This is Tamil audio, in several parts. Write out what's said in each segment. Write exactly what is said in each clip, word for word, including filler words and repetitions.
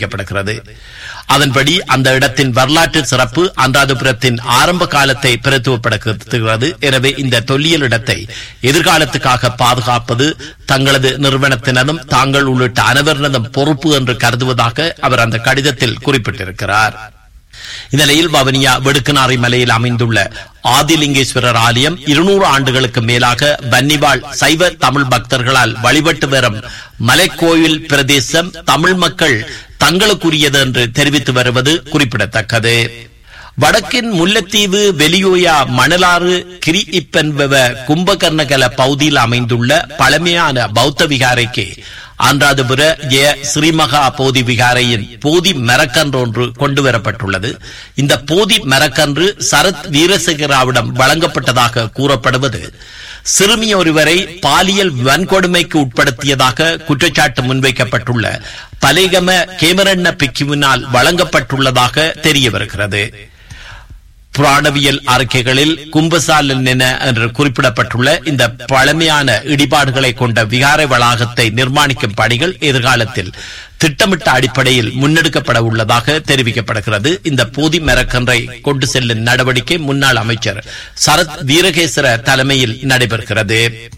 தெரிவிக்கப்படுகிறது. அதன்படி அந்த இடத்தின் வரலாற்று சிறப்பு அனுராதபுரத்தின் ஆரம்ப காலத்தை பிரதிபலிக்கிறது. எனவே இந்த தொல்லியல் இடத்தை எதிர்காலத்துக்காக பாதுகாப்பது தங்களது நிறுவனத்தினதும் தாங்கள் உள்ளிட்ட அனைவரினதும் பொறுப்பு என்று கருதுவதாக அவர் அந்த கடிதத்தில் குறிப்பிட்டிருக்கிறார். இந்நிலையில் வவுனியா வெடுக்குநாரி மலையில் அமைந்துள்ள ஆதிலிங்கேஸ்வரர் ஆலயம் இருநூறு ஆண்டுகளுக்கு மேலாக வன்னிவாழ் சைவ தமிழ் பக்தர்களால் வழிபட்டு வரும் மலைக்கோயில் பிரதேசம் தமிழ் மக்கள் தங்களுக்குரியது என்று தெரிவித்து வருவது குறிப்பிடத்தக்கது. வடக்கின் முல்லைத்தீவு வெளியோயா மணலாறு கிரி இப்பென்பவ கும்பகர்ணகல பகுதியில் அமைந்துள்ள பழமையான பௌத்த விகாரைக்கு அனுராதபுர ஜெய ஸ்ரீமகா போதி விகாரையின் போதி மரக்கன்று ஒன்று கொண்டுவரப்பட்டுள்ளது. இந்த போதி மரக்கன்று சரத் வீரசேகராவிடம் வழங்கப்பட்டதாக கூறப்படுவது சிறுமி ஒருவரை பாலியல் வன்கொடுமைக்கு உட்படுத்தியதாக குற்றச்சாட்டு முன்வைக்கப்பட்டுள்ள பலேகம கேமரண்ண பிக்குவினால் வழங்கப்பட்டுள்ளதாக தெரிய வருகிறது. புராணவியல் அறிக்கைகளில் கும்பசாலன் என என்று குறிப்பிடப்பட்டுள்ள இந்த பழமையான இடிபாடுகளை கொண்ட விகாரை வளாகத்தை நிர்மாணிக்கும் பணிகள் எதிர்காலத்தில் திட்டமிட்ட அடிப்படையில் முன்னெடுக்கப்பட உள்ளதாக தெரிவிக்கப்படுகிறது. இந்த போதி மரக்கன்றை கொண்டு செல்லும் நடவடிக்கை முன்னாள் அமைச்சர் சரத் வீரகேசர தலைமையில் நடைபெறுகிறது.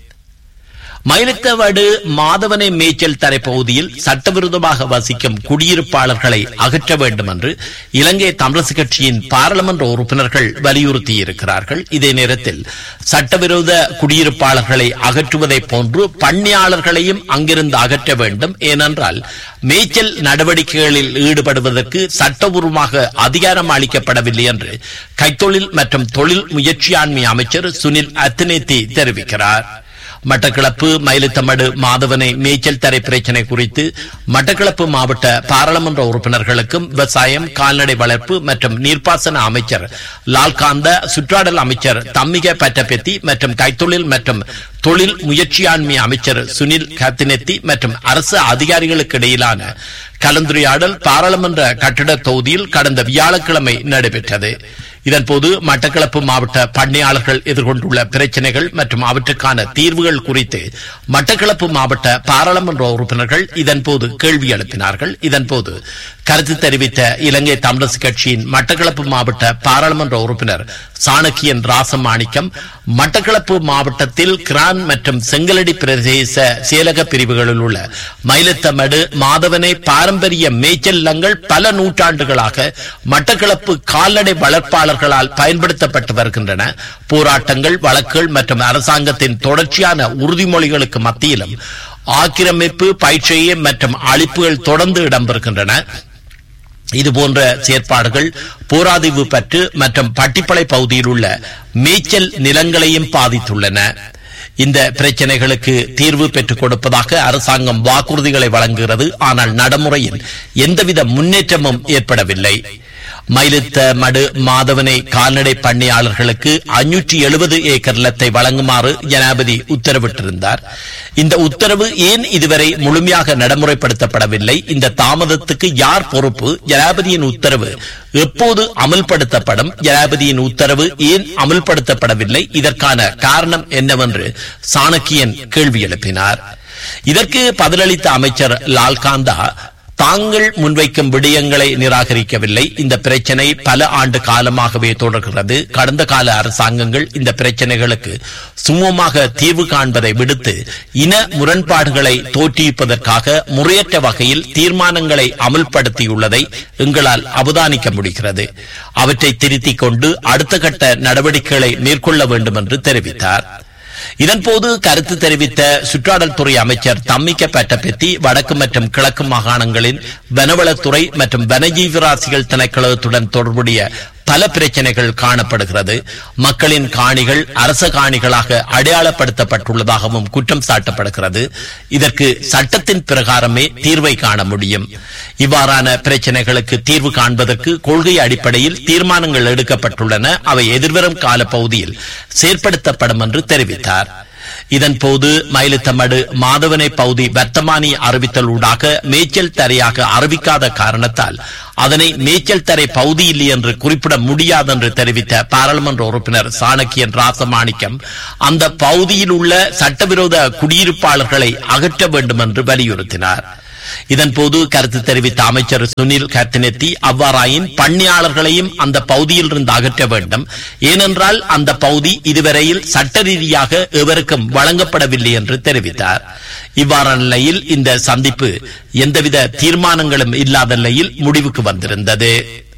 மயிலத்தவடு மாதவனை மேய்ச்சல் தரை பகுதியில் சட்டவிரோதமாக வசிக்கும் குடியிருப்பாளர்களை அகற்ற வேண்டும் என்று இலங்கை தமிழரசு கட்சியின் பாராளுமன்ற உறுப்பினர்கள் வலியுறுத்தியிருக்கிறார்கள். இதே நேரத்தில் சட்டவிரோத குடியிருப்பாளர்களை அகற்றுவதை போன்று பண்ணையாளர்களையும் அங்கிருந்து அகற்ற வேண்டும். ஏனென்றால் மேய்ச்சல் நடவடிக்கைகளில் ஈடுபடுவதற்கு சட்டபூர்வமாக அதிகாரம் அளிக்கப்படவில்லை என்று கைத்தொழில் மற்றும் தொழில் முயற்சியாண்மை அமைச்சர் சுனில் அத்தினேத்தி தெரிவிக்கிறார். மட்டக்களப்பு மயிலத்தமடு மாதவனை மேய்ச்சல் தரை பிரச்சினை குறித்து மட்டக்களப்பு மாவட்ட பாராளுமன்ற உறுப்பினர்களுக்கும் விவசாயம் கால்நடை வளர்ப்பு மற்றும் நீர்ப்பாசன அமைச்சர் லால்காந்த, சுற்றாடல் அமைச்சர் தம்மிக பட்டபெத்தி மற்றும் கைத்தொழில் மற்றும் தொழில் முயற்சியாண்மை அமைச்சர் சுனில் கத்தினெத்தி மற்றும் அரசு அதிகாரிகளுக்கு இடையிலான கலந்துரையாடல் பாராளுமன்ற கட்டிட தொகுதியில் கடந்த வியாழக்கிழமை நடைபெற்றது. இதன்போது மட்டக்களப்பு மாவட்ட பண்ணையாளர்கள் எதிர்கொண்டுள்ள பிரச்சனைகள் மற்றும் அவற்றுக்கான தீர்வுகள் குறித்து மட்டக்களப்பு மாவட்ட பாராளுமன்ற உறுப்பினர்கள் இதன்போது கேள்வி எழுப்பினார்கள். இதன்போது கருத்து தெரிவித்த இலங்கை தமிழரசு கட்சியின் மட்டக்களப்பு மாவட்ட பாராளுமன்ற உறுப்பினர் சாணக்கியன் ராசமாணிக்கம், மட்டக்களப்பு மாவட்டத்தில் கிரான் மற்றும் செங்கலடி பிரதேச செயலக பிரிவுகளில் உள்ள மயிலத்தமடு மாதவனை பாரம்பரிய மேய்ச்சல்லங்கள் பல நூற்றாண்டுகளாக மட்டக்களப்பு கால்நடை வளர்ப்பாளர்களால் பயன்படுத்தப்பட்டு வருகின்றன. போராட்டங்கள், வழக்குகள் மற்றும் அரசாங்கத்தின் தொடர்ச்சியான உறுதிமொழிகளுக்கு மத்தியிலும் ஆக்கிரமிப்பு, பயிற்சியை மற்றும் அழிப்புகள் தொடர்ந்து இடம்பெறுகின்றன. இதுபோன்ற செயற்பாடுகள் போராதிவு பற்று மற்றும் பட்டிப்பளை பகுதியில் உள்ள மேய்ச்சல் நிலங்களையும் பாதித்துள்ளன. இந்த பிரச்சனைகளுக்கு தீர்வு பெற்றுக் கொடுப்பதாக அரசாங்கம் வாக்குறுதிகளை வழங்குகிறது. ஆனால் நடைமுறையில் எந்தவித முன்னேற்றமும் ஏற்படவில்லை. மயிலத்த மடு மாதவனை கால்நடை பண்ணையாளர்களுக்கு ஐநூற்றி எழுபது ஏக்கர் நிலத்தை வழங்குமாறு ஜனாதிபதி உத்தரவிட்டிருந்தார். இந்த உத்தரவு ஏன் இதுவரை முழுமையாக நடைமுறைப்படுத்தப்படவில்லை? இந்த தாமதத்துக்கு யார் பொறுப்பு? ஜனாதிபதியின் உத்தரவு எப்போது அமல்படுத்தப்படும்? ஜனாதிபதியின் உத்தரவு ஏன் அமல்படுத்தப்படவில்லை? இதற்கான காரணம் என்னவென்று சாணக்கியன் கேள்வி எழுப்பினார். இதற்கு பதிலளித்த அமைச்சர் லால்காந்தா, தாங்கள் முன்வைக்கும் விடயங்களை நிராகரிக்கவில்லை. இந்த பிரச்சனை பல ஆண்டு காலமாகவே தொடர்கிறது. கடந்த கால அரசாங்கங்கள் இந்த பிரச்சனைகளுக்கு சுமூகமாக தீர்வு காண்பதை விடுத்து இன முரண்பாடுகளை தோற்றுவிப்பதற்காக முறையற்ற வகையில் தீர்மானங்களை அமல்படுத்தியுள்ளதை எங்களால் அவதானிக்க முடிகிறது. அவற்றை திருத்திக் கொண்டு அடுத்த கட்ட நடவடிக்கைகளை மேற்கொள்ள வேண்டும் என்று தெரிவித்தார். இதன்போது கருத்து தெரிவித்த சுற்றாடல் துறை அமைச்சர் தம்மிக்க பட்டபெத்தி, வடக்கு மற்றும் கிழக்கு மாகாணங்களின் வனவளத்துறை மற்றும் வனஜீவராசிகள் திணைக்களத்துடன் தொடர்புடைய பல பிரச்சனைகள் காணப்படுகிறது. மக்களின் காணிகள் அரச காணிகளாக அடையாளப்படுத்தப்பட்டுள்ளதாகவும் குற்றம் சாட்டப்படுகிறது. இதற்கு சட்டத்தின் பிரகாரமே தீர்வை காண முடியும். இவ்வாறான பிரச்சனைகளுக்கு தீர்வு காண்பதற்கு கொள்கை அடிப்படையில் தீர்மானங்கள் எடுக்கப்பட்டுள்ளன. அவை எதிர்வரும் கால பகுதியில் செயற்படுத்தப்படும் என்று தெரிவித்தார். இதன்போது மயிலத்தமடு மாதவனை பகுதி வர்த்தமானி அறிவித்தலூடாக மேய்ச்சல் தரையாக அறிவிக்காத காரணத்தால் அதனை மேய்ச்சல் தரை பகுதி இல்லை என்று குறிப்பிட முடியாது என்று தெரிவித்த பாராளுமன்ற உறுப்பினர் சாணக்கியன் ராசமாணிக்கம், அந்த பகுதியில் உள்ள சட்டவிரோத குடியிருப்பாளர்களை அகற்ற வேண்டும் என்று வலியுறுத்தினார். இதன்போது கருத்து தெரிவித்த அமைச்சர் சுனில் கர்த்தினெத்தி, அவ்வாறாயின் பணியாளர்களையும் அந்த பகுதியில் இருந்து அகற்ற வேண்டும், ஏனென்றால் அந்த பகுதி இதுவரையில் சட்ட ரீதியாக எவருக்கும் வழங்கப்படவில்லை என்று தெரிவித்தார். இவ்வாறான நிலையில் இந்த சந்திப்பு எந்தவித தீர்மானங்களும் இல்லாத நிலையில் முடிவுக்கு வந்திருந்தது.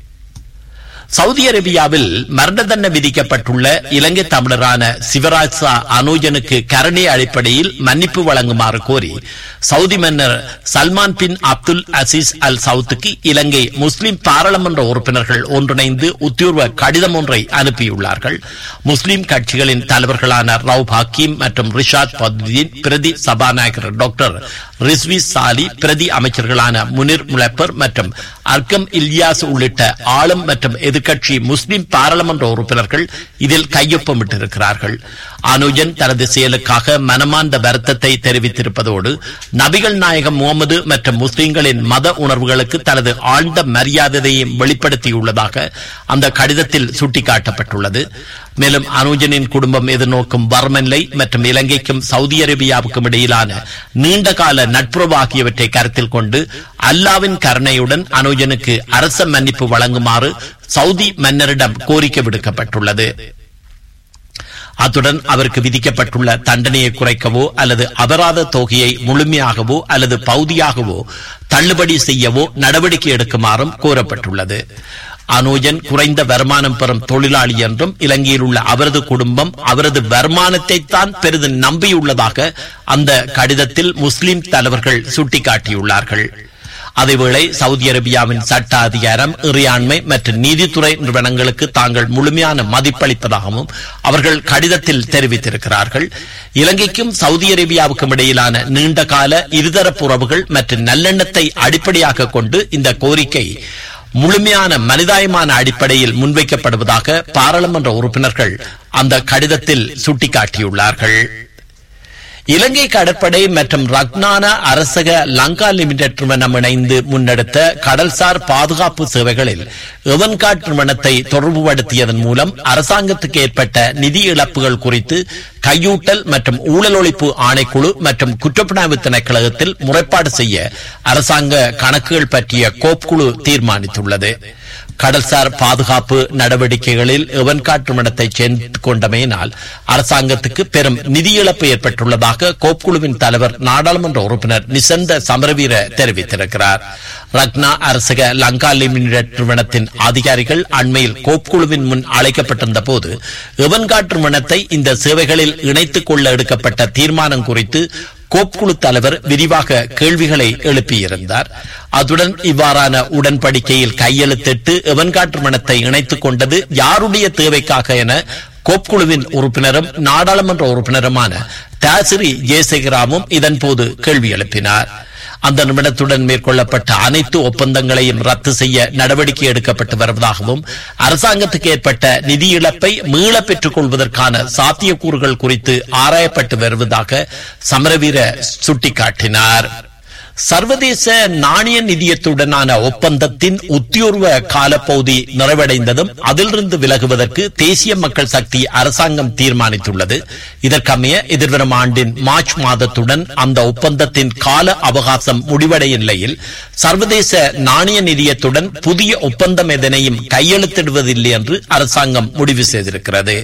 சவுதி அரேபியாவில் மரண தண்டனை விதிக்கப்பட்டுள்ள இலங்கை தமிழரான சிவராஜா அனுஜனுக்கு கருணை அடிப்படையில் மன்னிப்பு வழங்குமாறு கோரி சவுதி மன்னர் சல்மான் பின் அப்துல் அசீஸ் அல் சவுத்துக்கு இலங்கை முஸ்லிம் பாராளுமன்ற உறுப்பினர்கள் ஒன்றிணைந்து உத்தியோர்வ கடிதம் ஒன்றை அனுப்பியுள்ளார்கள். முஸ்லிம் கட்சிகளின் தலைவர்களான ரவுப் ஹக்கீம் மற்றும் ரிஷாத் பதுதீன், பிரதி சபாநாயகர் டாக்டர் ரிஸ்வி சாலி, பிரதி அமைச்சர்களான முனிர் முலப்பர் மற்றும் அர்க்கம் இல்யாஸ் உள்ளிட்ட ஆளும் மற்றும் எதிர்க்கட்சி முஸ்லிம் பாராளுமன்ற உறுப்பினர்கள் இதில் கையொப்பமிட்டிருக்கிறார்கள். அனுஜன் தனது செயலுக்காக மனமார்ந்த வருத்தத்தை தெரிவித்திருப்பதோடு நபிகள் நாயகம் முகமது மற்றும் முஸ்லிம்களின் மத உணர்வுகளுக்கு தனது ஆழ்ந்த மரியாதையையும் வெளிப்படுத்தியுள்ளதாக அந்த கடிதத்தில் சுட்டிக்காட்டப்பட்டுள்ளது. மேலும் அனுஜனின் குடும்பம் எதிர்நோக்கும் வறுமநிலை மற்றும் இலங்கைக்கும் சவுதி அரேபியாவுக்கும் இடையிலான நீண்டகால நட்புறவு ஆகியவற்றை கருத்தில் கொண்டு அல்லாவின் கருணையுடன் அனுஜனுக்கு அரச மன்னிப்பு வழங்குமாறு சவுதி மன்னரிடம் கோரிக்கை விடுக்கப்பட்டுள்ளது. அத்துடன் அவருக்கு விதிக்கப்பட்டுள்ள தண்டனையை குறைக்கவோ அல்லது அபராத தொகையை முழுமையாகவோ அல்லது பகுதியாகவோ தள்ளுபடி செய்யவோ நடவடிக்கை எடுக்குமாறும் கோரப்பட்டுள்ளது. அனுஜன் குறைந்த வருமானம் பெறும் தொழிலாளி என்றும் இலங்கையில் உள்ள அவரது குடும்பம் அவரது வருமானத்தை தான் பெரிதும் நம்பியுள்ளதாக அந்த கடிதத்தில் முஸ்லிம் தலைவர்கள் சுட்டிக்காட்டியுள்ளார்கள். அதேவேளை சவுதி அரேபியாவின் சட்ட அதிகாரம், இறையாண்மை மற்றும் நீதித்துறை நிறுவனங்களுக்கு தாங்கள் முழுமையான மதிப்பளிப்பதாகவும் அவர்கள் கடிதத்தில் தெரிவித்திருக்கிறார்கள். இலங்கைக்கும் சவுதி அரேபியாவுக்கும் இடையிலான நீண்டகால இருதரப்பு உறவுகள் மற்றும் நல்லெண்ணத்தை அடிப்படையாக கொண்டு இந்த கோரிக்கை முழுமையான மனிதாயமான அடிப்படையில் முன்வைக்கப்படுவதாக பாராளுமன்ற உறுப்பினர்கள் அந்த கடிதத்தில் சுட்டிக்காட்டியுள்ளார்கள். இலங்கை கடற்படை மற்றும் ரக்னானா அரசக லங்கா லிமிடெட் நிறுவனம் இணைந்து முன்னெடுத்த கடல்சார் பாதுகாப்பு சேவைகளில் எவன்காட் நிறுவனத்தை தொடர்புபடுத்தியதன் மூலம் அரசாங்கத்துக்கு ஏற்பட்ட நிதி இழப்புகள் குறித்து கையூட்டல் மற்றும் ஊழல் ஒழிப்பு ஆணைக்குழு மற்றும் குற்றப்புலனாய்வு திணைக்களத்தில் முறைப்பாடு செய்ய அரசாங்க கணக்குகள் பற்றிய கோப்புக்குழு தீர்மானித்துள்ளது. கடல்சார் பாதுகாப்பு நடவடிக்கைகளில் எவன்காட் நிறுவனத்தை சேர்ந்து கொண்டமையினால் அரசாங்கத்துக்கு பெரும் நிதி இழப்பு ஏற்பட்டுள்ளதாக கோப்புக்குழுவின் தலைவர் நாடாளுமன்ற உறுப்பினர் நிசந்த சமரவீர தெரிவித்திருக்கிறார். ரக்னா அரசக லங்கா லிமிடெட் நிறுவனத்தின் அதிகாரிகள் அண்மையில் கோப்புக்குழுவின் முன் அழைக்கப்பட்டிருந்த போது எவன்காட் நிறுவனத்தை இந்த சேவைகளில் இணைத்துக் கொள்ள எடுக்கப்பட்ட தீர்மானம் குறித்து கோப்புக்குழு தலைவர் விரிவாக கேள்விகளை எழுப்பியிருந்தார். அதுடன் இவ்வாறான உடன்படிக்கையில் கையெழுத்திட்டு எவன்காட் நிறுவனத்தை இணைத்துக் கொண்டது யாருடைய தேவைக்காக என கோப்புக்குழுவின் உறுப்பினரும் நாடாளுமன்ற உறுப்பினருமான தாசிரி ஜெயசேகராவும் இதன்போது கேள்வி எழுப்பினார். அந்த நிமிடத்துடன் மேற்கொள்ளப்பட்ட அனைத்து ஒப்பந்தங்களையும் ரத்து செய்ய நடவடிக்கை எடுக்கப்பட்டு வருவதாகவும் அரசாங்கத்துக்கு ஏற்பட்ட நிதி இழப்பை மீள பெற்றுக் கொள்வதற்கான சாத்தியக்கூறுகள் குறித்து ஆராயப்பட்டு வருவதாக சமரவீர சுட்டிக்காட்டினார். சர்வதேச நாணய நிதியத்துடனான ஒப்பந்தத்தின் உத்தியோர்வ காலப்பகுதி நிறைவடைந்ததும் அதிலிருந்து விலகுவதற்கு தேசிய மக்கள் சக்தி அரசாங்கம் தீர்மானித்துள்ளது. இதற்கமைய எதிர்வரும் ஆண்டின் மார்ச் மாதத்துடன் அந்த ஒப்பந்தத்தின் கால அவகாசம் முடிவடைய நிலையில் சர்வதேச நாணய நிதியத்துடன் புதிய ஒப்பந்தம் எதனையும் கையெழுத்திடுவதில்லை என்று அரசாங்கம் முடிவு செய்திருக்கிறது.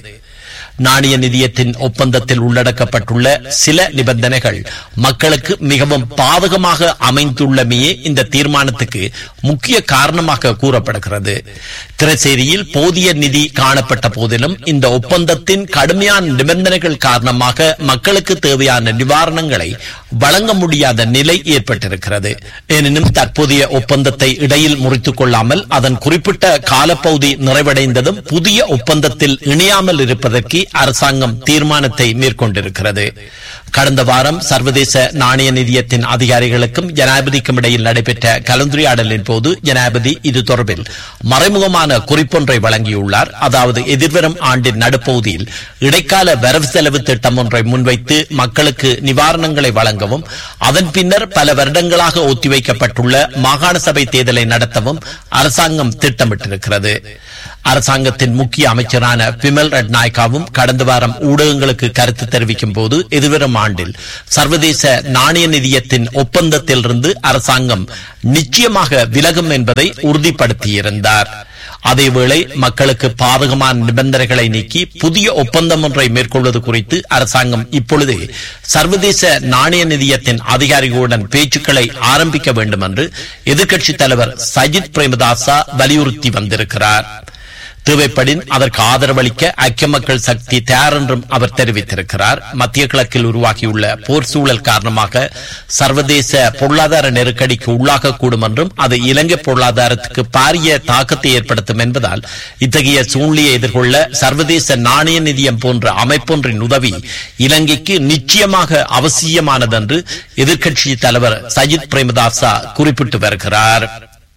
நாணய நிதியத்தின் ஒப்பந்தத்தில் உள்ளடக்கப்பட்டுள்ள சில நிபந்தனைகள் மக்களுக்கு மிகவும் பாதகமாக அமைந்துள்ளமையே இந்த தீர்மானத்துக்கு முக்கிய காரணமாக கூறப்படுகிறது. திரைச்சேரியில் போதிய நிதி காணப்பட்ட போதிலும் இந்த ஒப்பந்தத்தின் கடுமையான நிபந்தனைகள் காரணமாக மக்களுக்கு தேவையான நிவாரணங்களை வழங்க முடியாத நிலை ஏற்பட்டிருக்கிறது. எனினும் தற்போதைய ஒப்பந்தத்தை இடையில் முறித்துக் கொள்ளாமல் அதன் குறிப்பிட்ட காலப்பகுதி நிறைவடைந்ததும் புதிய ஒப்பந்தத்தில் இணையாமல் இருப்பதற்கு அரசாங்கம் தீர்மானத்தை மேற்கொண்டிருக்கிறது. கடந்த வாரம் சர்வதேச நாணய நிதியத்தின் அதிகாரிகளுக்கும் ஜனாதிபதிக்கும் இடையில் நடைபெற்ற கலந்துரையாடலின் போது ஜனாதிபதி இது தொடர்பில் மறைமுகமான குறிப்பொன்றை வழங்கியுள்ளார். அதாவது எதிர்வரும் ஆண்டின் நடுப்பகுதியில் இடைக்கால வரவு செலவு திட்டம் ஒன்றை முன்வைத்து மக்களுக்கு நிவாரணங்களை வழங்கவும் அதன் பின்னர் பல வருடங்களாக ஒத்திவைக்கப்பட்டுள்ள மாகாண சபை தேர்தலை நடத்தவும் அரசாங்கம் திட்டமிட்டிருக்கிறது. அரசாங்கத்தின் முக்கிய அமைச்சரான பிமல் ரட்நாயக்காவும் கடந்த வாரம் ஊடகங்களுக்கு கருத்து தெரிவிக்கும் போது எதிர்வரும் ஆண்டில் சர்வதேச நாணய நிதியத்தின் ஒப்பந்தத்திலிருந்து அரசாங்கம் நிச்சயமாக விலகும் என்பதை உறுதிப்படுத்தியிருந்தார். அதேவேளை மக்களுக்கு பாதகமான நிபந்தனைகளை நீக்கி புதிய ஒப்பந்தம் ஒன்றை மேற்கொள்வது குறித்து அரசாங்கம் இப்பொழுதே சர்வதேச நாணய நிதியத்தின் அதிகாரிகளுடன் பேச்சுக்களை ஆரம்பிக்க வேண்டும் என்று எதிர்க்கட்சித் தலைவர் சஜித் பிரேமதாசா வலியுறுத்தி வந்திருக்கிறார். தேவைப்படின் அதற்கு ஆதரவளிக்க ஐக்கிய மக்கள் சக்தி தயார் என்றும் அவர் தெரிவித்திருக்கிறார். மத்திய கிழக்கில் உருவாகியுள்ள போர் சூழல் காரணமாக சர்வதேச பொருளாதார நெருக்கடிக்கு உள்ளாகக்கூடும் என்றும் அது இலங்கை பொருளாதாரத்துக்கு பாரிய தாக்கத்தை ஏற்படுத்தும் என்பதால் இத்தகைய சூழ்நிலையை எதிர்கொள்ள சர்வதேச நாணய நிதியம் போன்ற அமைப்பொன்றின் உதவி இலங்கைக்கு நிச்சயமாக அவசியமானது என்று எதிர்க்கட்சி தலைவர் சஜித் பிரேமதாசா குறிப்பிட்டு வருகிறார்.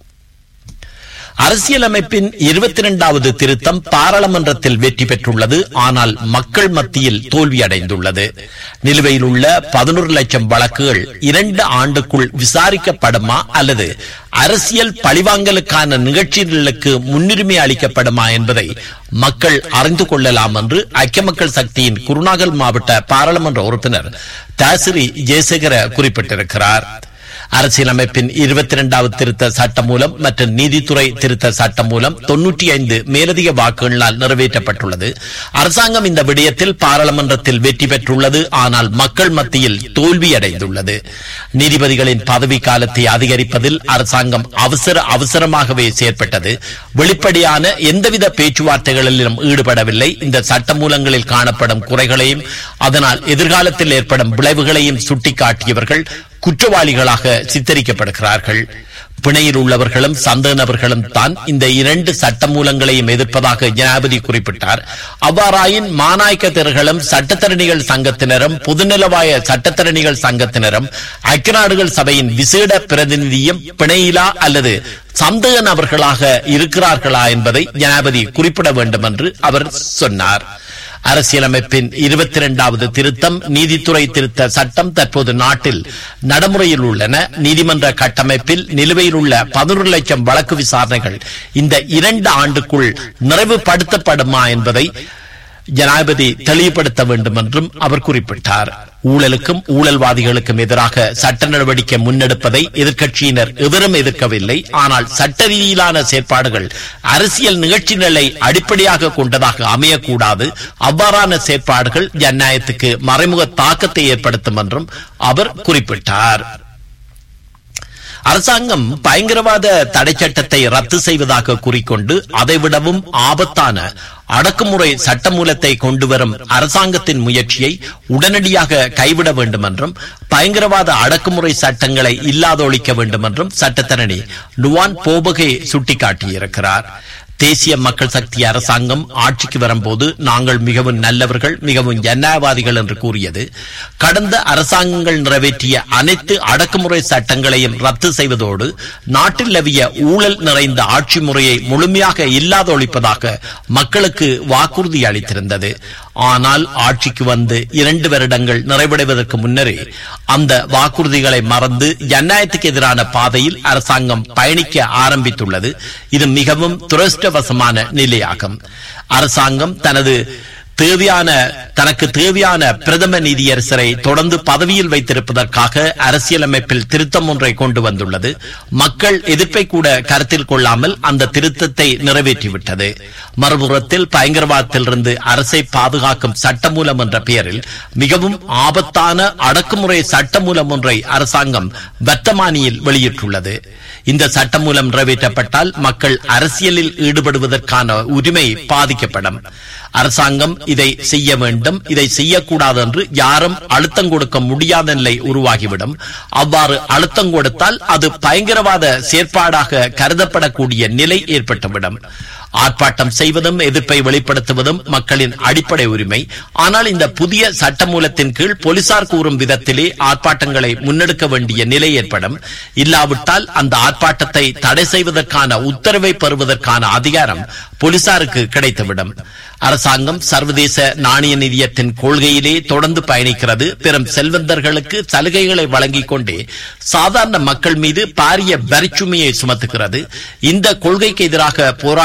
அரசியலமைப்பின் இருபத்தி இரண்டாவது திருத்தம் பாராளுமன்றத்தில் வெற்றி பெற்றுள்ளது. ஆனால் மக்கள் மத்தியில் தோல்வியடைந்துள்ளது. நிலுவையில் உள்ள பதினொரு லட்சம் வழக்குகள் இரண்டு ஆண்டுக்குள் விசாரிக்கப்படுமா அல்லது அரசியல் பழிவாங்கலுக்கான நிகழ்ச்சிகளுக்கு முன்னுரிமை அளிக்கப்படுமா என்பதை மக்கள் அறிந்து கொள்ளலாம் என்று ஐக்கிய மக்கள் சக்தியின் குருநாகல் மாவட்ட பாராளுமன்ற உறுப்பினர் தாசிரி ஜெயசேகர குறிப்பிட்டிருக்கிறார். அரசியலமைப்பின் இருபத்தி இரண்டாவது திருத்த சட்டம் மூலம் மற்றும் நீதித்துறை திருத்த சட்டம் மூலம் தொன்னூற்றி ஐந்து மேலதிக வாக்குகளால் நிறைவேற்றப்பட்டுள்ளது. அரசாங்கம் இந்த விடயத்தில் பாராளுமன்றத்தில் வெற்றி பெற்றுள்ளது. ஆனால் மக்கள் மத்தியில் தோல்வியடைந்துள்ளது. நீதிபதிகளின் பதவி காலத்தை அதிகரிப்பதில் அரசாங்கம் அவசர அவசரமாகவே செயற்பட்டது. வெளிப்படையான எந்தவித பேச்சுவார்த்தைகளிலும் ஈடுபடவில்லை. இந்த சட்ட மூலங்களில் காணப்படும் குறைகளையும் அதனால் எதிர்காலத்தில் ஏற்படும் விளைவுகளையும் சுட்டிக்காட்டியவர்கள் குற்றவாளிகளாக சித்தரிக்கப்படுகிறார்கள். பிணையில் உள்ளவர்களும் சந்தேக நபர்களும் தான் இந்த இரண்டு சட்ட மூலங்களையும் எதிர்ப்பதாக ஜனாதிபதி குறிப்பிட்டார். அவ்வாறாயின் மாநாயக்கத்தினர்களும் சட்டத்தரணிகள் சங்கத்தினரும் பொதுநலவாய சட்டத்தரணிகள் சங்கத்தினரும் ஐக்கிய நாடுகள் சபையின் விசேட பிரதிநிதியும் பிணையிலா அல்லது சந்தேக நபர்களாக இருக்கிறார்களா என்பதை ஜனாதிபதி குறிப்பிட வேண்டும் என்று அவர் சொன்னார். அரசியலமைப்பின் இருபத்தி இரண்டாவது திருத்தம் நீதித்துறை திருத்த சட்டம் தற்போது நாட்டில் நடைமுறையில் உள்ளன. நீதிமன்ற கட்டமைப்பில் நிலுவையில் உள்ள பதினொரு லட்சம் வழக்கு விசாரணைகள் இந்த இரண்டு ஆண்டுக்குள் நிறைவுபடுத்தப்படுமா என்பதை ஜனாதிபதி தெளிவுபடுத்த வேண்டும் என்றும் அவர் குறிப்பிட்டார். ஊழலுக்கும் ஊழல்வாதிகளுக்கும் எதிராக சட்ட நடவடிக்கை முன்னெடுப்பதை எதிர்க்கட்சியினர் எவரும் எதிர்க்கவில்லை. ஆனால் சட்ட ரீதியிலான செயற்பாடுகள் அரசியல் நிகழ்ச்சிகளை அடிப்படையாக கொண்டதாக அமையக்கூடாது. அவ்வாறான செயற்பாடுகள் ஜனநாயகத்துக்கு மறைமுக தாக்கத்தை ஏற்படுத்தும் என்றும் அவர் குறிப்பிட்டார். அரசாங்கம் பயங்கரவாத தடை சட்டத்தை ரத்து செய்வதாக கூறிக்கொண்டு அதைவிடவும் ஆபத்தான அடக்குமுறை சட்டமூலத்தை கொண்டுவரும் அரசாங்கத்தின் முயற்சியை உடனடியாக கைவிட வேண்டும் என்றும் பயங்கரவாத அடக்குமுறை சட்டங்களை இல்லாதொழிக்க வேண்டும் என்றும் சட்டத்தரணி லுவான் போபகே சுட்டிக்காட்டியிருக்கிறார். தேசிய மக்கள் சக்தி அரசாங்கம் ஆட்சிக்கு வரும்போது நாங்கள் மிகவும் நல்லவர்கள், மிகவும் ஜனநாயகவாதிகள் என்று கூறியது. கடந்த அரசாங்கங்கள் நிறைவேற்றிய அனைத்து அடக்குமுறை சட்டங்களையும் ரத்து செய்வதோடு நாட்டில் நிலவிய ஊழல் நிறைந்த ஆட்சி முறையை முழுமையாக இல்லாதொழிப்பதாக மக்களுக்கு வாக்குறுதி அளித்திருந்தது. ஆனால் ஆட்சிக்கு வந்து இரண்டு வருடங்கள் நிறைவடைவதற்கு முன்னரே அந்த வாக்குறுதிகளை மறந்து ஜனநாயகத்துக்கு எதிரான பாதையில் அரசாங்கம் பயணிக்க ஆரம்பித்துள்ளது. இது மிகவும் துரஷ்டவசமான நிலையாகும். அரசாங்கம் தனது தேவையான தனக்கு தேவையான பிரதம நீதியரசரை தொடர்ந்து பதவியில் வைத்திருப்பதற்காக அரசியலமைப்பில் திருத்தம் ஒன்றை கொண்டு வந்துள்ளது. மக்கள் எதிர்ப்பை கூட கருத்தில் கொள்ளாமல் அந்த திருத்தத்தை நிறைவேற்றிவிட்டது. மறுபுறத்தில் பயங்கரவாதத்திலிருந்து அரசை பாதுகாக்கும் சட்டமூலம் என்ற பெயரில் மிகவும் ஆபத்தான அடக்குமுறை சட்டமூலம் ஒன்றை அரசாங்கம் வர்த்தமானியில் வெளியிட்டுள்ளது. இந்த சட்டமூலம் நிறைவேற்றப்பட்டால் மக்கள் அரசியலில் ஈடுபடுவதற்கான உரிமை பாதிக்கப்படும். அரசாங்கம் இதை செய்ய வேண்டும், இதை செய்யக்கூடாது என்று யாரும் அழுத்தம் கொடுக்க முடியாத நிலை உருவாகிவிடும். அவ்வாறு அழுத்தம் கொடுத்தால் அது பயங்கரவாத செயற்பாடாக கருதப்படக்கூடிய நிலை ஏற்பட்டுவிடும். ஆர்ப்பாட்டம் செய்வதும் எதிர்ப்பை வெளிப்படுத்துவதும் மக்களின் அடிப்படை உரிமை. ஆனால் இந்த புதிய சட்டமூலத்தின் கீழ் போலீசார் கூறும் விதத்திலே ஆர்ப்பாட்டங்களை முன்னெடுக்க வேண்டிய நிலை ஏற்படும். இல்லாவிட்டால் அந்த ஆர்ப்பாட்டத்தை தடை செய்வதற்கான உத்தரவை பெறுவதற்கான அதிகாரம் போலீசாருக்கு கிடைத்துவிடும். அரசாங்கம் சர்வதேச நாணய நிதியத்தின் கொள்கையிலே தொடர்ந்து பயணிக்கிறது. பெரும் செல்வந்தர்களுக்கு சலுகைகளை வழங்கிக் கொண்டே சாதாரண மக்கள் மீது பாரிய வரிச்சுமையை சுமத்துகிறது. இந்த கொள்கைக்கு எதிராக போராடுபவர்கள்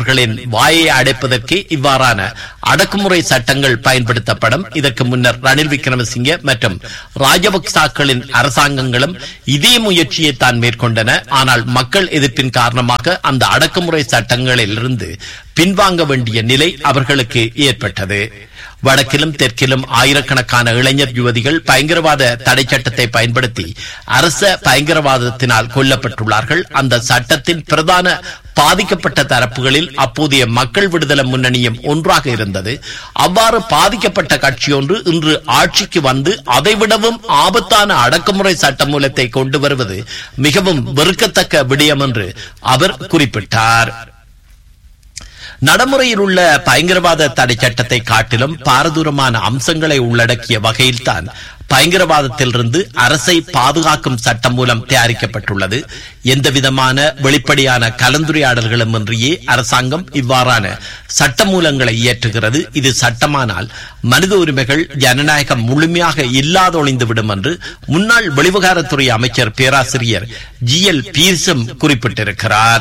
பேசுபவர்களின் வாயை அடைப்பதற்கே இவ்வாறான அடக்குமுறை சட்டங்கள் பயன்படுத்தப்படும். இதற்கு முன்னர் ரணில் விக்ரமசிங்கே மற்றும் ராஜபக்சாக்களின் அரசாங்கங்களும் இதே முயற்சியை தான் மேற்கொண்டன. ஆனால் மக்கள் எதிர்ப்பின் காரணமாக அந்த அடக்குமுறை சட்டங்களில் இருந்து பின்வாங்க வேண்டிய நிலை அவர்களுக்கு ஏற்பட்டது. வடக்கிலும் தெற்கிலும் ஆயிரக்கணக்கான இளைஞர் யுவதிகள் பயங்கரவாத தடை சட்டத்தை பயன்படுத்தி அரச பயங்கரவாதத்தினால் கொல்லப்பட்டுள்ளார்கள். அந்த சட்டத்தின் பிரதான பாதிக்கப்பட்ட தரப்புகளில் அப்போதைய மக்கள் விடுதலை முன்னணியும் ஒன்றாக இருந்தது. அவ்வாறு பாதிக்கப்பட்ட கட்சியொன்று இன்று ஆட்சிக்கு வந்து அதைவிடவும் ஆபத்தான அடக்குமுறை சட்டமூலத்தை கொண்டு வருவது மிகவும் வெறுக்கத்தக்க விடயம் என்று அவர் குறிப்பிட்டார். நடைமுறையில் உள்ள பயங்கரவாத தடை சட்டத்தை காட்டிலும் பாரதூரமான அம்சங்களை உள்ளடக்கிய வகையில்தான் பயங்கரவாதத்திலிருந்து அரசை பாதுகாக்கும் சட்டம் மூலம் தயாரிக்கப்பட்டுள்ளது. எந்தவிதமான வெளிப்படையான கலந்துரையாடல்களும் இன்றியே அரசாங்கம் இவ்வாறான சட்ட மூலங்களை இயற்றுகிறது. இது சட்டமானால் மனித உரிமைகள் ஜனநாயகம் முழுமையாக இல்லாதொழிந்துவிடும் என்று முன்னாள் வெளிவிவகாரத்துறை அமைச்சர் பேராசிரியர் ஜி எல் பீர்சம் குறிப்பிட்டிருக்கிறார்.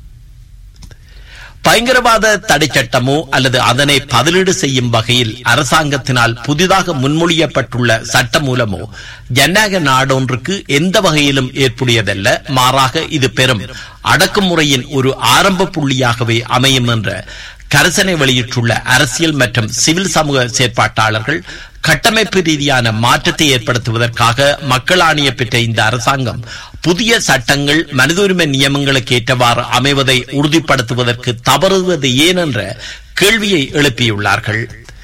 பயங்கரவாத தடை சட்டமோ அல்லது அதனை பதிலீடு செய்யும் வகையில் அரசாங்கத்தினால் புதிதாக முன்மொழியப்பட்டுள்ள சட்ட மூலமோ ஜனநாயக நாடொன்றுக்கு எந்த வகையிலும் ஏற்புடையதல்ல. மாறாக இது பெரும் அடக்குமுறையின் ஒரு ஆரம்ப புள்ளியாகவே அமையும் என்ற கரசனை வெளியிட்டுள்ள அரசியல் மற்றும் சிவில் சமூக செயற்பாட்டாளர்கள் கட்டமைப்பு ரீதியான மாற்றத்தை ஏற்படுத்துவதற்காக மக்கள் ஆணைய பெற்ற இந்த அரசாங்கம் புதிய சட்டங்கள் மனித உரிமை நியமங்களுக்கு ஏற்றவாறு அமைவதை உறுதிப்படுத்துவதற்கு தவறுவது ஏன் என்ற கேள்வியை எழுப்பியுள்ளார்கள்.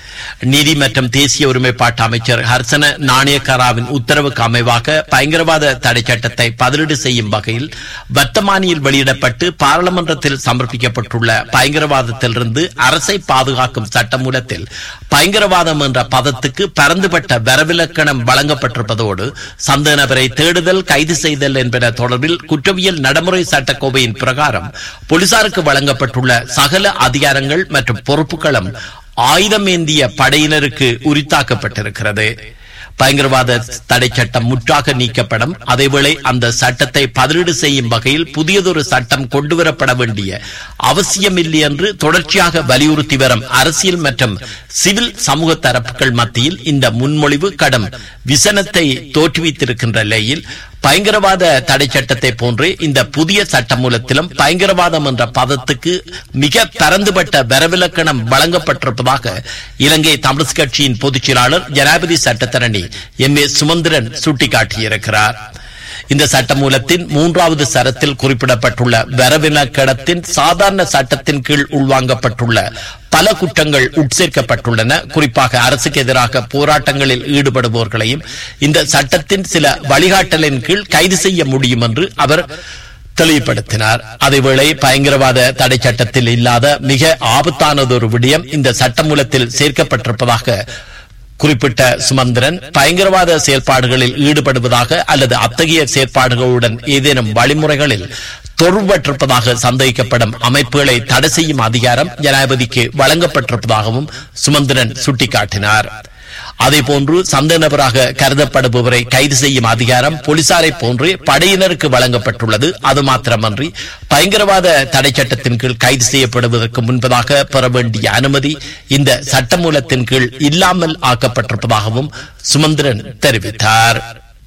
நீதி மற்றும் தேசிய ஒருமைப்பாட்டு அமைச்சர் ஹர்சன நாணயக்காராவின் உத்தரவுக்கு அமைவாக பயங்கரவாத தடை சட்டத்தை பதிலீடு செய்யும் வகையில் வர்த்தமானியில் வெளியிடப்பட்டு பாராளுமன்றத்தில் சமர்ப்பிக்கப்பட்டுள்ள பயங்கரவாதத்திலிருந்து அரசை பாதுகாக்கும் சட்டமூலத்தில் பயங்கரவாதம் என்ற பதத்துக்கு பரந்துபட்ட வரவிலக்கணம் வழங்கப்பட்டிருப்பதோடு சந்தேக நபரை தேடுதல் கைது செய்தல் என்பன தொடர்பில் குற்றவியல் நடைமுறை சட்டக்கோவையின் பிரகாரம் போலீசாருக்கு வழங்கப்பட்டுள்ள சகல அதிகாரங்கள் மற்றும் பொறுப்புகளும் ஆயுதம் ஏந்திய படையினருக்கு உரித்தாக்கப்பட்டிருக்கிறது. பயங்கரவாத தடை சட்டம் முற்றாக நீக்கப்படும். அதேவேளை அந்த சட்டத்தை பதிலீடு செய்யும் வகையில் புதியதொரு சட்டம் கொண்டுவரப்பட வேண்டிய அவசியமில்லை என்று தொடர்ச்சியாக வலியுறுத்தி வரும் அரசியல் மற்றும் சிவில் சமூக தரப்புகள் மத்தியில் இந்த முன்மொழிவு கடும் விசனத்தை தோற்றுவித்திருக்கின்ற நிலையில் பயங்கரவாத தடை சட்டத்தை போன்றே இந்த புதிய சட்ட மூலத்திலும் பயங்கரவாதம் என்ற பதத்துக்கு மிக பரந்துபட்ட வரவிலக்கணம் வழங்கப்பட்டிருப்பதாக இலங்கை தமிழ் கட்சியின் பொதுச் செயலாளர் ஜனாதிபதி சட்டத்தரணி எம் ஏ சுமந்திரன் சுட்டிக்காட்டியிருக்கிறார். இந்த சட்டமூலத்தின் மூன்றாவது சரத்தில் குறிப்பிடப்பட்டுள்ள வரவிலக்கணத்தின் சாதாரண சட்டத்தின் கீழ் உள்வாங்கப்பட்டுள்ள பல குற்றங்கள் உட்சேர்க்கப்பட்டுள்ளன. குறிப்பாக அரசுக்கு எதிராக போராட்டங்களில் ஈடுபடுபவர்களையும் இந்த சட்டத்தின் சில வழிகாட்டலின் கீழ் கைது செய்ய முடியும் என்று அவர் தெளிவுபடுத்தினார். அதேவேளை பயங்கரவாத தடை சட்டத்தில் இல்லாத மிக ஆபத்தானதொரு விடயம் இந்த சட்டமூலத்தில் சேர்க்கப்பட்டிருப்பதாக குறிப்பிட்ட சுமந்திரன், பயங்கரவாத செயல்பாடுகளில் ஈடுபடுவதாக அல்லது அத்தகைய செயற்பாடுகளுடன் ஏதேனும் வழிமுறைகளில் தொடர்பற்றிருப்பதாக சந்தேகிக்கப்படும் அமைப்புகளை தடை செய்யும் அதிகாரம் ஜனாதிபதிக்கு வழங்கப்பட்டிருப்பதாகவும் சுமந்திரன் சுட்டிக்காட்டினார். அதேபோன்று சந்தேக நபராக கருதப்படுபவரை கைது செய்யும் அதிகாரம் போலீசாரை போன்று படையினருக்கு வழங்கப்பட்டுள்ளது. அது மாத்திரமன்றி பயங்கரவாத தடை சட்டத்தின் கீழ் கைது செய்யப்படுவதற்கு முன்பதாக பெற வேண்டிய அனுமதி இந்த சட்டமூலத்தின் கீழ் இல்லாமல் ஆக்கப்பட்டிருப்பதாகவும் சுமந்திரன் தெரிவித்தார்.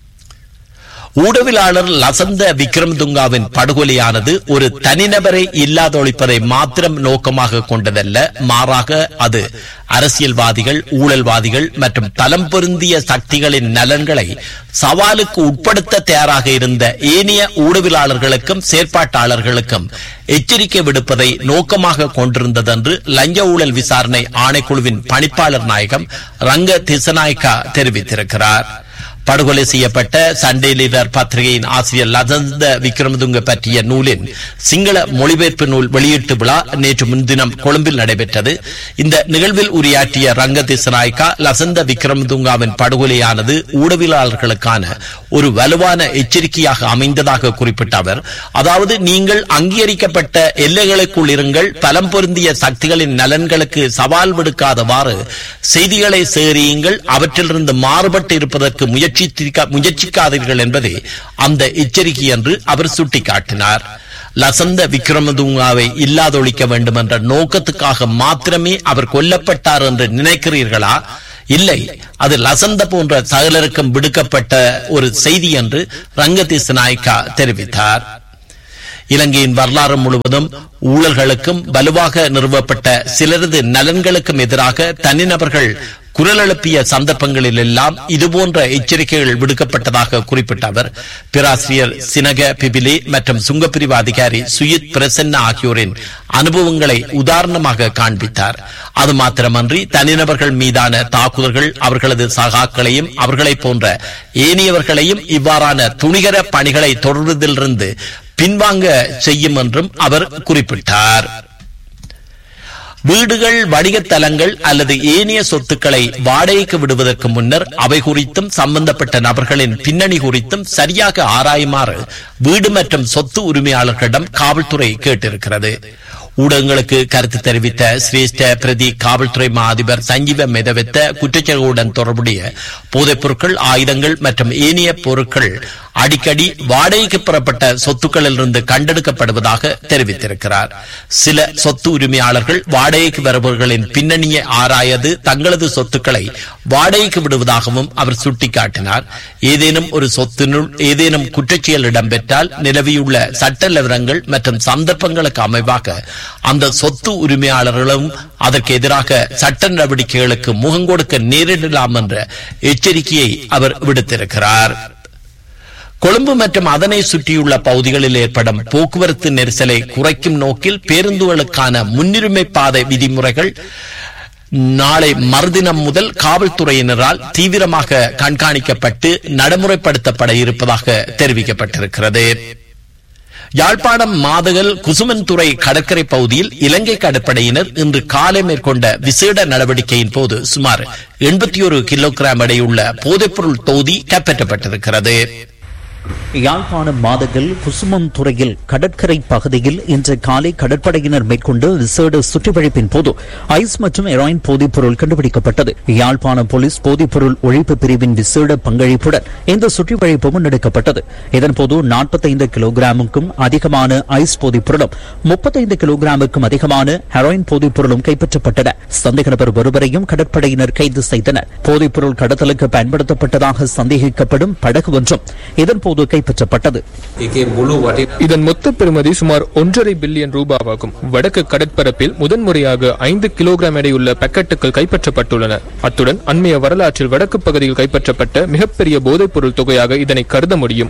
ஊடகவியலாளர் லசந்த விக்ரமதுங்காவின் படுகொலையானது ஒரு தனிநபரை இல்லாதொழிப்பதை மாத்திரம் நோக்கமாக கொண்டதல்ல. மாறாக அது அரசியல்வாதிகள், ஊழல்வாதிகள் மற்றும் தலம் பொருந்திய சக்திகளின் நலன்களை சவாலுக்கு உட்படுத்த தயாராக இருந்த ஏனைய ஊடகவியலாளர்களுக்கும் செயற்பாட்டாளர்களுக்கும் எச்சரிக்கை விடுப்பதை நோக்கமாக கொண்டிருந்தது என்று லஞ்ச ஊழல் விசாரணை ஆணைக்குழுவின் பணிப்பாளர் நாயகம் ரங்க திசநாயக்கா தெரிவித்திருக்கிறார். படுகொலை செய்யப்பட்ட சண்டே லீடர் பத்திரிகையின் ஆசிரியர் லசந்த விக்ரமதுங்க பற்றிய நூலின் சிங்கள மொழிபெயர்ப்பு நூல் வெளியீட்டு விழா நேற்று முன்தினம் கொழும்பில் நடைபெற்றது. இந்த நிகழ்வில் உரையாற்றிய ரங்க திசநாயக்கா லசந்த விக்ரமதுங்காவின் படுகொலையானது ஊடகவியலாளர்களுக்கான ஒரு வலுவான எச்சரிக்கையாக அமைந்ததாக குறிப்பிட்ட அவர், அதாவது நீங்கள் அங்கீகரிக்கப்பட்ட எல்லைகளுக்குள் இருங்கள், பலம் பொருந்திய சக்திகளின் நலன்களுக்கு சவால் விடுக்காதவாறு செய்திகளை சேரியுங்கள், அவற்றிலிருந்து மாறுபட்டு இருப்பதற்கு முயற்சி முயற்சிக்காதீர்கள் என்பதே அந்த எச்சரிக்கை என்று அவர் சுட்டிக்காட்டினார். லசந்த விக்ரமதுங்காவை இல்லாதொழிக்க வேண்டும் என்ற நோக்கத்துக்காக மாத்திரமே அவர் கொல்லப்பட்டார் என்று நினைக்கிறீர்களா? இல்லை, அது லசந்த போன்ற சகலருக்கும் விடுக்கப்பட்ட ஒரு செய்தி என்று ரங்கதிஸ் நாயக்கா தெரிவித்தார். இலங்கையின் வரலாறு முழுவதும் ஊழல்களுக்கும் வலுவாக நிறுவப்பட்ட சிலரது நலன்களுக்கும் எதிராக தனிநபர்கள் குரல் எழுப்பிய சந்தர்ப்பங்களில் எல்லாம் இதுபோன்ற எச்சரிக்கைகள் விடுக்கப்பட்டதாக குறிப்பிட்ட அவர், பேராசிரியர் சினக பிபிலே மற்றும் சுங்கப்பிரிவு அதிகாரி சுயித் பிரசன்னா ஆகியோரின் அனுபவங்களை உதாரணமாக காண்பித்தார். அது மாத்திரமன்றி தனிநபர்கள் மீதான தாக்குதல்கள் அவர்களது சகாக்களையும் அவர்களை போன்ற ஏனையவர்களையும் இவ்வாறான துணிகர பணிகளை தொடர்வதிலிருந்து பின்வாங்க செய்யும் என்றும் அவர் குறிப்பிட்டார். வீடுகள், வணிகத் தலங்கள் அல்லது ஏனைய சொத்துக்களை வாடகைக்கு விடுவதற்கு முன்னர் அவை குறித்தும் சம்பந்தப்பட்ட நபர்களின் பின்னணி குறித்தும் சரியாக ஆராயுமாறு வீடு மற்றும் சொத்து உரிமையாளர்களிடம் காவல்துறை கேட்டிருக்கிறது. ஊடகங்களுக்கு கருத்து தெரிவித்த சிரேஷ்ட பிரதி காவல்துறை மா அதிபர் சஞ்சீவ மெதவெத்த குற்றச்செயல்களுடன் தொடர்புடைய போதைப் பொருட்கள், ஆயுதங்கள் மற்றும் ஏனைய பொருட்கள் அடிக்கடி வாடகைக்கு பெறப்பட்ட சொத்துக்களில் இருந்து கண்டெடுக்கப்படுவதாக தெரிவித்திருக்கிறார். சில சொத்து உரிமையாளர்கள் வாடகைக்கு வருபவர்களின் பின்னணியை ஆராயது தங்களது சொத்துக்களை வாடகைக்கு விடுவதாகவும் அவர் சுட்டிக்காட்டினார். ஏதேனும் ஒரு சொத்தினுள் ஏதேனும் குற்றச்செயல் இடம்பெற்றால் நிலவியுள்ள சட்ட விவரங்கள் மற்றும் சந்தர்ப்பங்களுக்கு அமைவாக அந்த சொத்து உரிமையாளர்களும் அதற்கு எதிராக சட்ட நடவடிக்கைகளுக்கு முகம் கொடுக்க நேரிடலாம் என்ற எச்சரிக்கையை அவர் விடுத்திருக்கிறார். கொழும்பு மற்றும் அதனை சுற்றியுள்ள பகுதிகளில் ஏற்படும் போக்குவரத்து நெரிசலை குறைக்கும் நோக்கில் பேருந்துகளுக்கான முன்னுரிமை பாதை விதிமுறைகள் நாளை மறுதினம் முதல் காவல்துறையினரால் தீவிரமாக கண்காணிக்கப்பட்டு நடைமுறைப்படுத்தப்பட இருப்பதாக தெரிவிக்கப்பட்டிருக்கிறது. யாழ்ப்பாணம் மாதகல் குசுமன்துறை கடற்கரை பகுதியில் இலங்கை கடற்படையினர் இன்று காலை மேற்கொண்ட விசேட நடவடிக்கையின் போது சுமார் எண்பத்தி ஒரு கிலோகிராம் எடையுள்ள போதைப்பொருள் தொகுதி கைப்பற்றப்பட்டிருக்கிறது. யாழ்ப்பாணம் மாதகல் குசுமம் துறையில் கடற்கரை பகுதியில் இன்று காலை கடற்படையினர் மேற்கொண்டு விசேட சுற்றிவளைப்பின் போது ஐஸ் மற்றும் ஹெராயின் போதைப் பொருள் கண்டுபிடிக்கப்பட்டது. யாழ்ப்பாணம் போலீஸ் போதைப் பொருள் ஒழிப்பு பிரிவின் விசேட பங்களிப்புடன் இந்த சுற்றிவளைப்பு முன்னெடுக்கப்பட்டது. இதன்போது நாற்பத்தைந்து கிலோகிராமுக்கும் அதிகமான ஐஸ் போதைப் பொருளும் முப்பத்தைந்து கிலோகிராமுக்கும் அதிகமான ஹெராயின் போதைப் பொருளும் கைப்பற்றப்பட்டன. சந்தேக நபர் ஒருவரையும் கடற்படையினர் கைது செய்தனர். போதைப் பொருள் கடத்தலுக்கு பயன்படுத்தப்பட்டதாக சந்தேகிக்கப்படும் படகு ஒன்றும் இதன்போது கைப்பற்றப்பட்டது. இதன் மொத்த பெறுமதி சுமார் ஒன்றரை பில்லியன் ரூபாவாகும். வடக்கு கடற்பரப்பில் முதன்முறையாக ஐந்து கிலோகிராம் எடையுள்ள பாக்கெட்டுகள் கைப்பற்றப்பட்டுள்ளன. அத்துடன் அண்மைய வரலாற்றில் வடக்கு பகுதியில் கைப்பற்றப்பட்ட மிகப்பெரிய போதைப் பொருள் தொகையாக இதனை கருத முடியும்.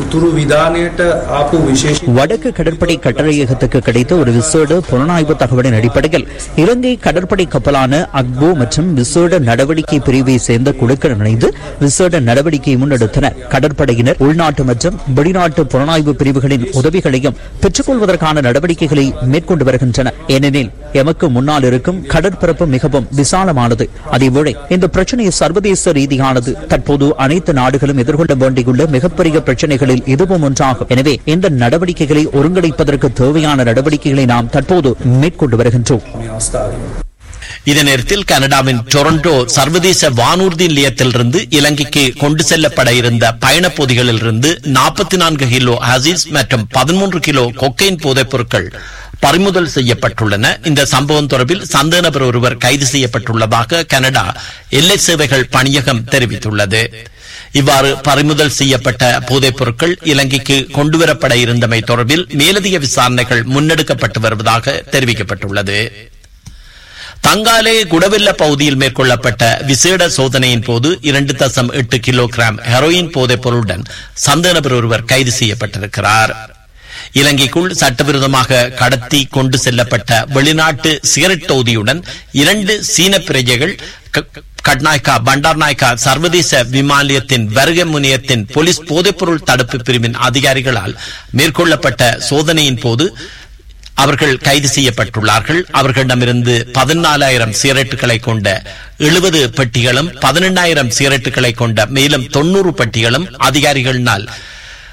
வடக்கு கடற்படை கட்டளையகத்துக்கு கிடைத்த ஒரு விசேட புலனாய்வு தகவலின் அடிப்படையில் இலங்கை கடற்படை கப்பலான அக்போ மற்றும் விசேட நடவடிக்கை பிரிவை சேர்ந்த குழுக்கள் இணைந்து விசேட நடவடிக்கையை முன்னெடுத்தனர். கடற்படையினர் உள்நாட்டு மற்றும் வெளிநாட்டு புலனாய்வு பிரிவுகளின் உதவிகளையும் பெற்றுக் கொள்வதற்கான நடவடிக்கைகளை மேற்கொண்டு வருகின்றனர். ஏனெனில் எமக்கு முன்னால் இருக்கும் கடற்பரப்பு மிகவும் விசாலமானது. அதேவேளை இந்த பிரச்சனை சர்வதேச ரீதியானது. தற்போது அனைத்து நாடுகளும் எதிர்கொள்ள வேண்டியுள்ள மிகப்பெரிய பிரச்சனைகளில் இதுவும் ஒன்றாகும். எனவே இந்த நடவடிக்கைகளை ஒருங்கிணைப்பதற்கு தேவையான நடவடிக்கைகளை நாம் தற்போது மேற்கொண்டு வருகின்றோம். இதே நேரத்தில் கனடாவின் டொரண்டோ சர்வதேச வானூர்தி நிலையத்திலிருந்து இலங்கைக்கு கொண்டு செல்லப்பட இருந்த பயணப் பொதிகளில் இருந்து நாற்பத்தி நான்கு கிலோ ஹசீஸ் மற்றும் பதிமூன்று கிலோ கொக்கைன் போதைப் பொருட்கள் பறிமுதல் செய்யப்பட்டுள்ளன. இந்த சம்பவம் தொடர்பில் சந்தேக நபர் ஒருவர் கைது செய்யப்பட்டுள்ளதாக கனடா எல்லை சேவைகள் பணியகம் தெரிவித்துள்ளது. இவ்வாறு பறிமுதல் செய்யப்பட்ட போதைப் பொருட்கள் இலங்கைக்கு கொண்டுவரப்பட இருந்தமை தொடர்பில் மேலதிக விசாரணைகள் முன்னெடுக்கப்பட்டு வருவதாக தெரிவிக்கப்பட்டுள்ளது. தங்காலே குடவெல்ல பகுதியில் மேற்கொள்ளப்பட்ட விசேட சோதனையின் போது இரண்டு தசம் எட்டு கிலோகிராம் ஹெரோயின் போதைப் பொருளுடன் சந்தேக நபர் ஒருவர் கைது செய்யப்பட்டிருக்கிறார். இலங்கைக்குள் சட்டவிரோதமாக கடத்தி கொண்டு செல்லப்பட்ட வெளிநாட்டு சிகரெட் தொகுதியுடன் இரண்டு சீன பிரஜைகள் கட்நாயக்கா பண்டார்நாயக்கா சர்வதேச விமானியத்தின் வருகை முனையத்தின் போலீஸ் போதைப்பொருள் தடுப்பு பிரிவின் அதிகாரிகளால் மேற்கொள்ளப்பட்ட சோதனையின் போது அவர்கள் கைது செய்யப்பட்டுள்ளார்கள். அவர்களிடமிருந்து பதினாலாயிரம் சிகரெட்டுகளை கொண்ட எழுபது பெட்டிகளும் பதினெண்ணாயிரம் சிகரெட்டுகளை கொண்ட மேலும் தொன்னூறு பெட்டிகளும் அதிகாரிகளினால்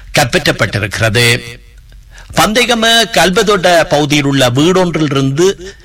கைப்பற்றப்பட்டிருக்கிறது. பந்தேகம கல்பதோட்ட பகுதியில் உள்ள வீடொன்றிலிருந்து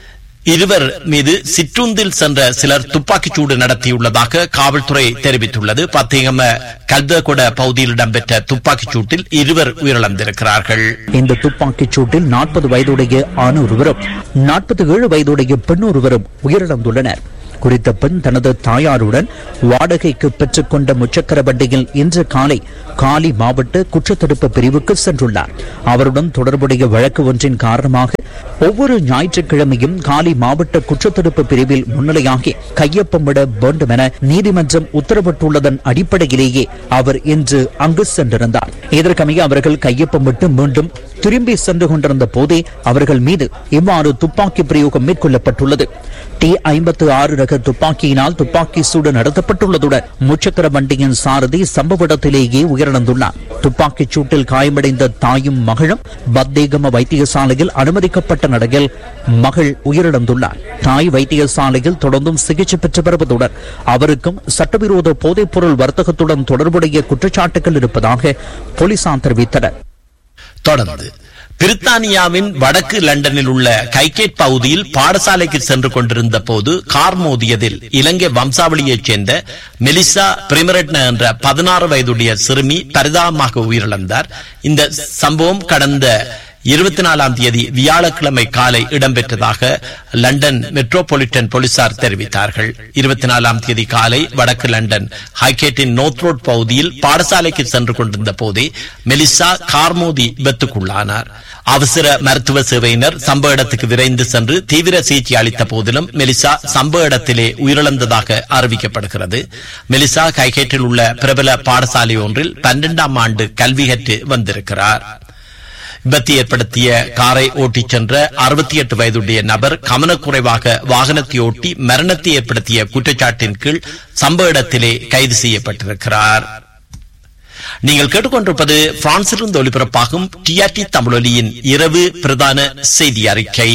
இருவர் மீது சிற்றுந்தில் சென்ற சிலர் துப்பாக்கிச்சூடு நடத்தியுள்ளதாக காவல்துறை தெரிவித்துள்ளது. பத்தியகம கல்தகொட பகுதியில் இடம்பெற்ற துப்பாக்கிச் சூட்டில் இருவர் உயிரிழந்திருக்கிறார்கள். இந்த துப்பாக்கிச் சூட்டில் நாற்பது வயதுடைய ஆண் ஒருவரும் நாற்பத்தி ஏழு வயதுடைய பெண் ஒருவரும் உயிரிழந்துள்ளனர். குறித்த பெண் தனது தாயாருடன் வாடகைக்கு பெற்றுக் கொண்ட முச்சக்கர வண்டியில் இன்று காலை காலி மாவட்ட குற்றத்தடுப்பு பிரிவுக்கு சென்றுள்ளார். அவருடன் தொடர்புடைய வழக்கு ஒன்றின் காரணமாக ஒவ்வொரு ஞாயிற்றுக்கிழமையும் காலி மாவட்ட குற்றத்தடுப்பு பிரிவில் முன்னிலையாகி கையொப்பமிட வேண்டும் என நீதிமன்றம் உத்தரவிட்டுள்ளதன் அடிப்படையிலேயே அவர் இன்று அங்கு சென்றிருந்தார். இதற்கமைய அவர்கள் கையொப்பமிட்டு மீண்டும் திரும்பி சென்று கொண்டிருந்த போதே அவர்கள் மீது இவ்வாறு துப்பாக்கி பிரயோகம் மேற்கொள்ளப்பட்டுள்ளது. டி ஐம்பத்து ஆறு ரக துப்பாக்கியினால் துப்பாக்கி சூடு நடத்தப்பட்டுள்ளதுடன் முச்சக்கர வண்டியின் சாரதி சம்பவ இடத்திலேயே உயிரிழந்துள்ளார். துப்பாக்கிச் சூட்டில் காயமடைந்த தாயும் மகளும் பத்தேகம வைத்தியசாலையில் அனுமதிக்கப்பட்ட நிலையில் மகள் உயிரிழந்துள்ளார். தாய் வைத்தியசாலையில் தொடர்ந்தும் சிகிச்சை பெற்று வருவதுடன் அவருக்கும் சட்டவிரோத போதைப் பொருள் வர்த்தகத்துடன் தொடர்புடைய குற்றச்சாட்டுகள் இருப்பதாக போலீசார் தெரிவித்தனர். தொடர்ந்து பிரித்தானியாவின் வடக்கு லண்டனில் உள்ள கைகேட் பகுதியில் பாடசாலைக்கு சென்று கொண்டிருந்த போது கார் மோதியதில் இலங்கை வம்சாவளியைச் சேர்ந்த மெலிசா பிரிமரட்ன என்ற பதினாறு வயதுடைய சிறுமி பரிதாபமாக உயிரிழந்தார். இந்த சம்பவம் கடந்த இருபத்தி நாலாம் தேதி வியாழக்கிழமை காலை இடம்பெற்றதாக லண்டன் மெட்ரோபாலிட்டன் போலீசார் தெரிவித்தார்கள். இருபத்தி நாலாம் தேதி காலை வடக்கு லண்டன் ஹைகேட்டின் நோர்த் ரோட் பகுதியில் பாடசாலைக்கு சென்று கொண்டிருந்த போதே மெலிசா கார்மோதி விபத்துக்குள்ளானார். அவசர மருத்துவ சேவையினர் சம்பவ இடத்துக்கு விரைந்து சென்று தீவிர சிகிச்சை அளித்த போதிலும் மெலிசா சம்பவ இடத்திலே உயிரிழந்ததாக அறிவிக்கப்படுகிறது. மெலிசா ஹைகேட்டில் உள்ள பிரபல பாடசாலை ஒன்றில் பன்னிரண்டாம் ஆண்டு கல்வி கற்று வந்திருக்கிறார். விபத்து ஏற்படுத்திய காரை ஓட்டிச் சென்ற அறுபத்தி எட்டு வயதுடைய நபர் கவனக்குறைவாக வாகனத்தை ஓட்டி மரணத்தை ஏற்படுத்திய குற்றச்சாட்டின் கீழ் சம்பவ இடத்திலே கைது செய்யப்பட்டிருக்கிறார். நீங்கள் கேட்டுக்கொண்டிருப்பது பிரான்சிலிருந்து ஒலிபரப்பாகும் டிஆர்டி தமிழொலியின் இரவு பிரதான செய்தி அறிக்கை.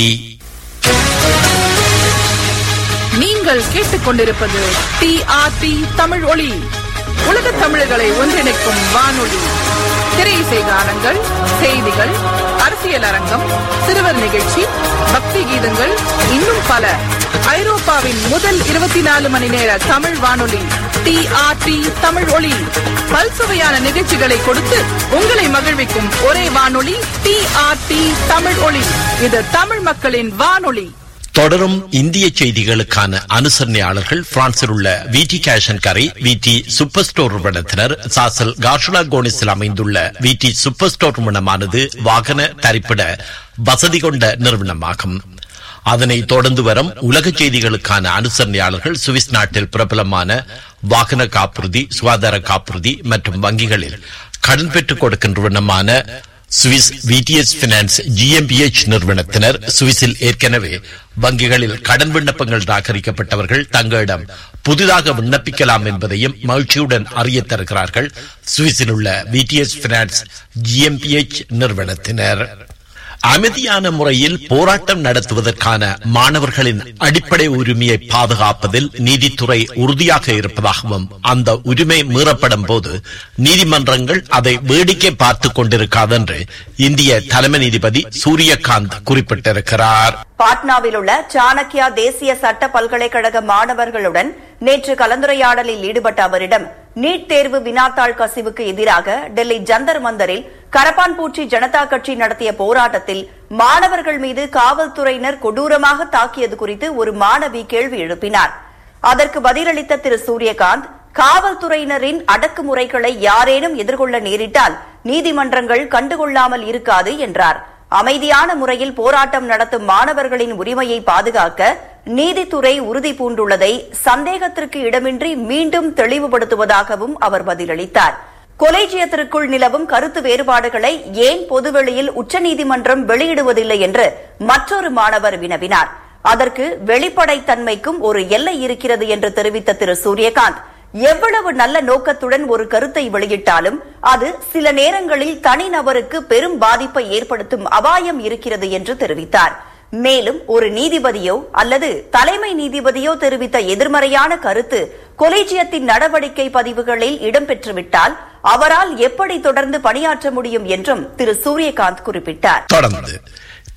நீங்கள் கேட்டுக்கொண்டிருப்பது டிஆர்டி தமிழ் ஒலி, உலக தமிழர்களை ஒன்றிணைக்கும் வானொலி. திரையிசை கானங்கள், செய்திகள், அரசியல் அரங்கம், சிறுவர் நிகழ்ச்சி, பக்தி கீதங்கள், இன்னும் பல. ஐரோப்பாவின் முதல் இருபத்தி நாலு மணி நேர தமிழ் வானொலி டிஆர்டி தமிழ் ஒலி. பல்சுவையான நிகழ்ச்சிகளை கொடுத்து உங்களை மகிழ்விக்கும் ஒரே வானொலி டிஆர்டி தமிழ் ஒலி. இது தமிழ் மக்களின் வானொலி. தொடரும் இந்திய செய்திகளுக்கான அனுசரணையாளர்கள் பிரான்சில் உள்ள விடி கேஷ் அண்ட் கரி, விடி சூப்பர் ஸ்டோர் நிறுவனத்தினர். சாசல் கார்ஷுலா கோனிஸில் அமைந்துள்ள விடி சூப்பர் ஸ்டோர் நிறுவனமானது வாகன தரிப்பிட வசதி கொண்ட நிறுவனமாகும். அதனை தொடர்ந்து வரும் உலக செய்திகளுக்கான அனுசரணையாளர்கள் சுவிஸ் நாட்டில் பிரபலமான வாகன காப்புறுதி, சுகாதார காப்புறுதி மற்றும் வங்கிகளில் கடன் பெற்றுக் கொடுக்கின்ற நிறுவனமான சுவிஸ் விடிஎஸ் பினான்ஸ் ஜிஎம்பிஎச் நிறுவனத்தினர். சுவிஸில் ஏற்கனவே வங்கிகளில் கடன் விண்ணப்பங்கள் நிராகரிக்கப்பட்டவர்கள் தங்களிடம் புதிதாக விண்ணப்பிக்கலாம் என்பதையும் மகிழ்ச்சியுடன் அறிய தருகிறார்கள் சுவிஸில் உள்ள விடிஎஸ் பினான்ஸ் ஜிஎம்பிஎச் நிறுவனத்தினர். அமைதியான முறையில் போராட்டம் நடத்துவதற்கான மாணவர்களின் அடிப்படை உரிமையை பாதுகாப்பதில் நீதித்துறை உறுதியாக இருப்பதாகவும் அந்த உரிமை மீறப்படும் போது நீதிமன்றங்கள் அதை வேடிக்கை பார்த்துக் கொண்டிருக்காது என்று இந்திய தலைமை நீதிபதி சூரியகாந்த் குறிப்பிட்டிருக்கிறார். பாட்னாவில் உள்ள சாணக்கியா தேசிய சட்ட பல்கலைக்கழக மாணவர்களுடன் நேற்று கலந்துரையாடலில் ஈடுபட்ட அவரிடம் நீட் தேர்வு வினாத்தாள் கசிவுக்கு எதிராக டெல்லி ஜந்தர் மந்தரில் கரப்பான்பூச்சி ஜனதா கட்சி நடத்திய போராட்டத்தில் மாணவர்கள் மீது காவல்துறையினர் கொடூரமாக தாக்கியது குறித்து ஒரு மாணவி கேள்வி எழுப்பினார். அதற்கு பதிலளித்த திரு சூரியகாந்த், காவல்துறையினரின் அடக்குமுறைகளை யாரேனும் எதிர்கொள்ள நேரிட்டால் நீதிமன்றங்கள் கண்டுகொள்ளாமல் இருக்காது என்றார். அமைதியான முறையில் போராட்டம் நடத்தும் மாணவர்களின் உரிமையை பாதுகாக்க நீதித்துறை உறுதி பூண்டுள்ளதை சந்தேகத்திற்கு இடமின்றி மீண்டும் தெளிவுபடுத்துவதாகவும் அவர் பதிலளித்தார். கொலேஜியத்திற்குள் நிலவும் கருத்து வேறுபாடுகளை ஏன் பொதுவெளியில் உச்சநீதிமன்றம் வெளியிடுவதில்லை என்று மற்றொரு மாணவர் வினவினார். அதற்கு வெளிப்படைத்தன்மைக்கும் ஒரு எல்லை இருக்கிறது என்று தெரிவித்த திரு சூரியகாந்த், எவ்வளவு நல்ல நோக்கத்துடன் ஒரு கருத்தை வெளியிட்டாலும் அது சில நேரங்களில் தனிநபருக்கு பெரும் பாதிப்பை ஏற்படுத்தும் அபாயம் இருக்கிறது என்று தெரிவித்தார். மேலும் ஒரு நீதிபதியோ அல்லது தலைமை நீதிபதியோ தெரிவித்த எதிர்மறையான கருத்து கொலேஜியத்தின் நடவடிக்கை பதிவுகளில் இடம்பெற்றுவிட்டால் அவரால் எப்படி தொடர்ந்து பணியாற்ற முடியும் என்றும் திரு சூரியகாந்த் குறிப்பிட்டார். தொடர்ந்து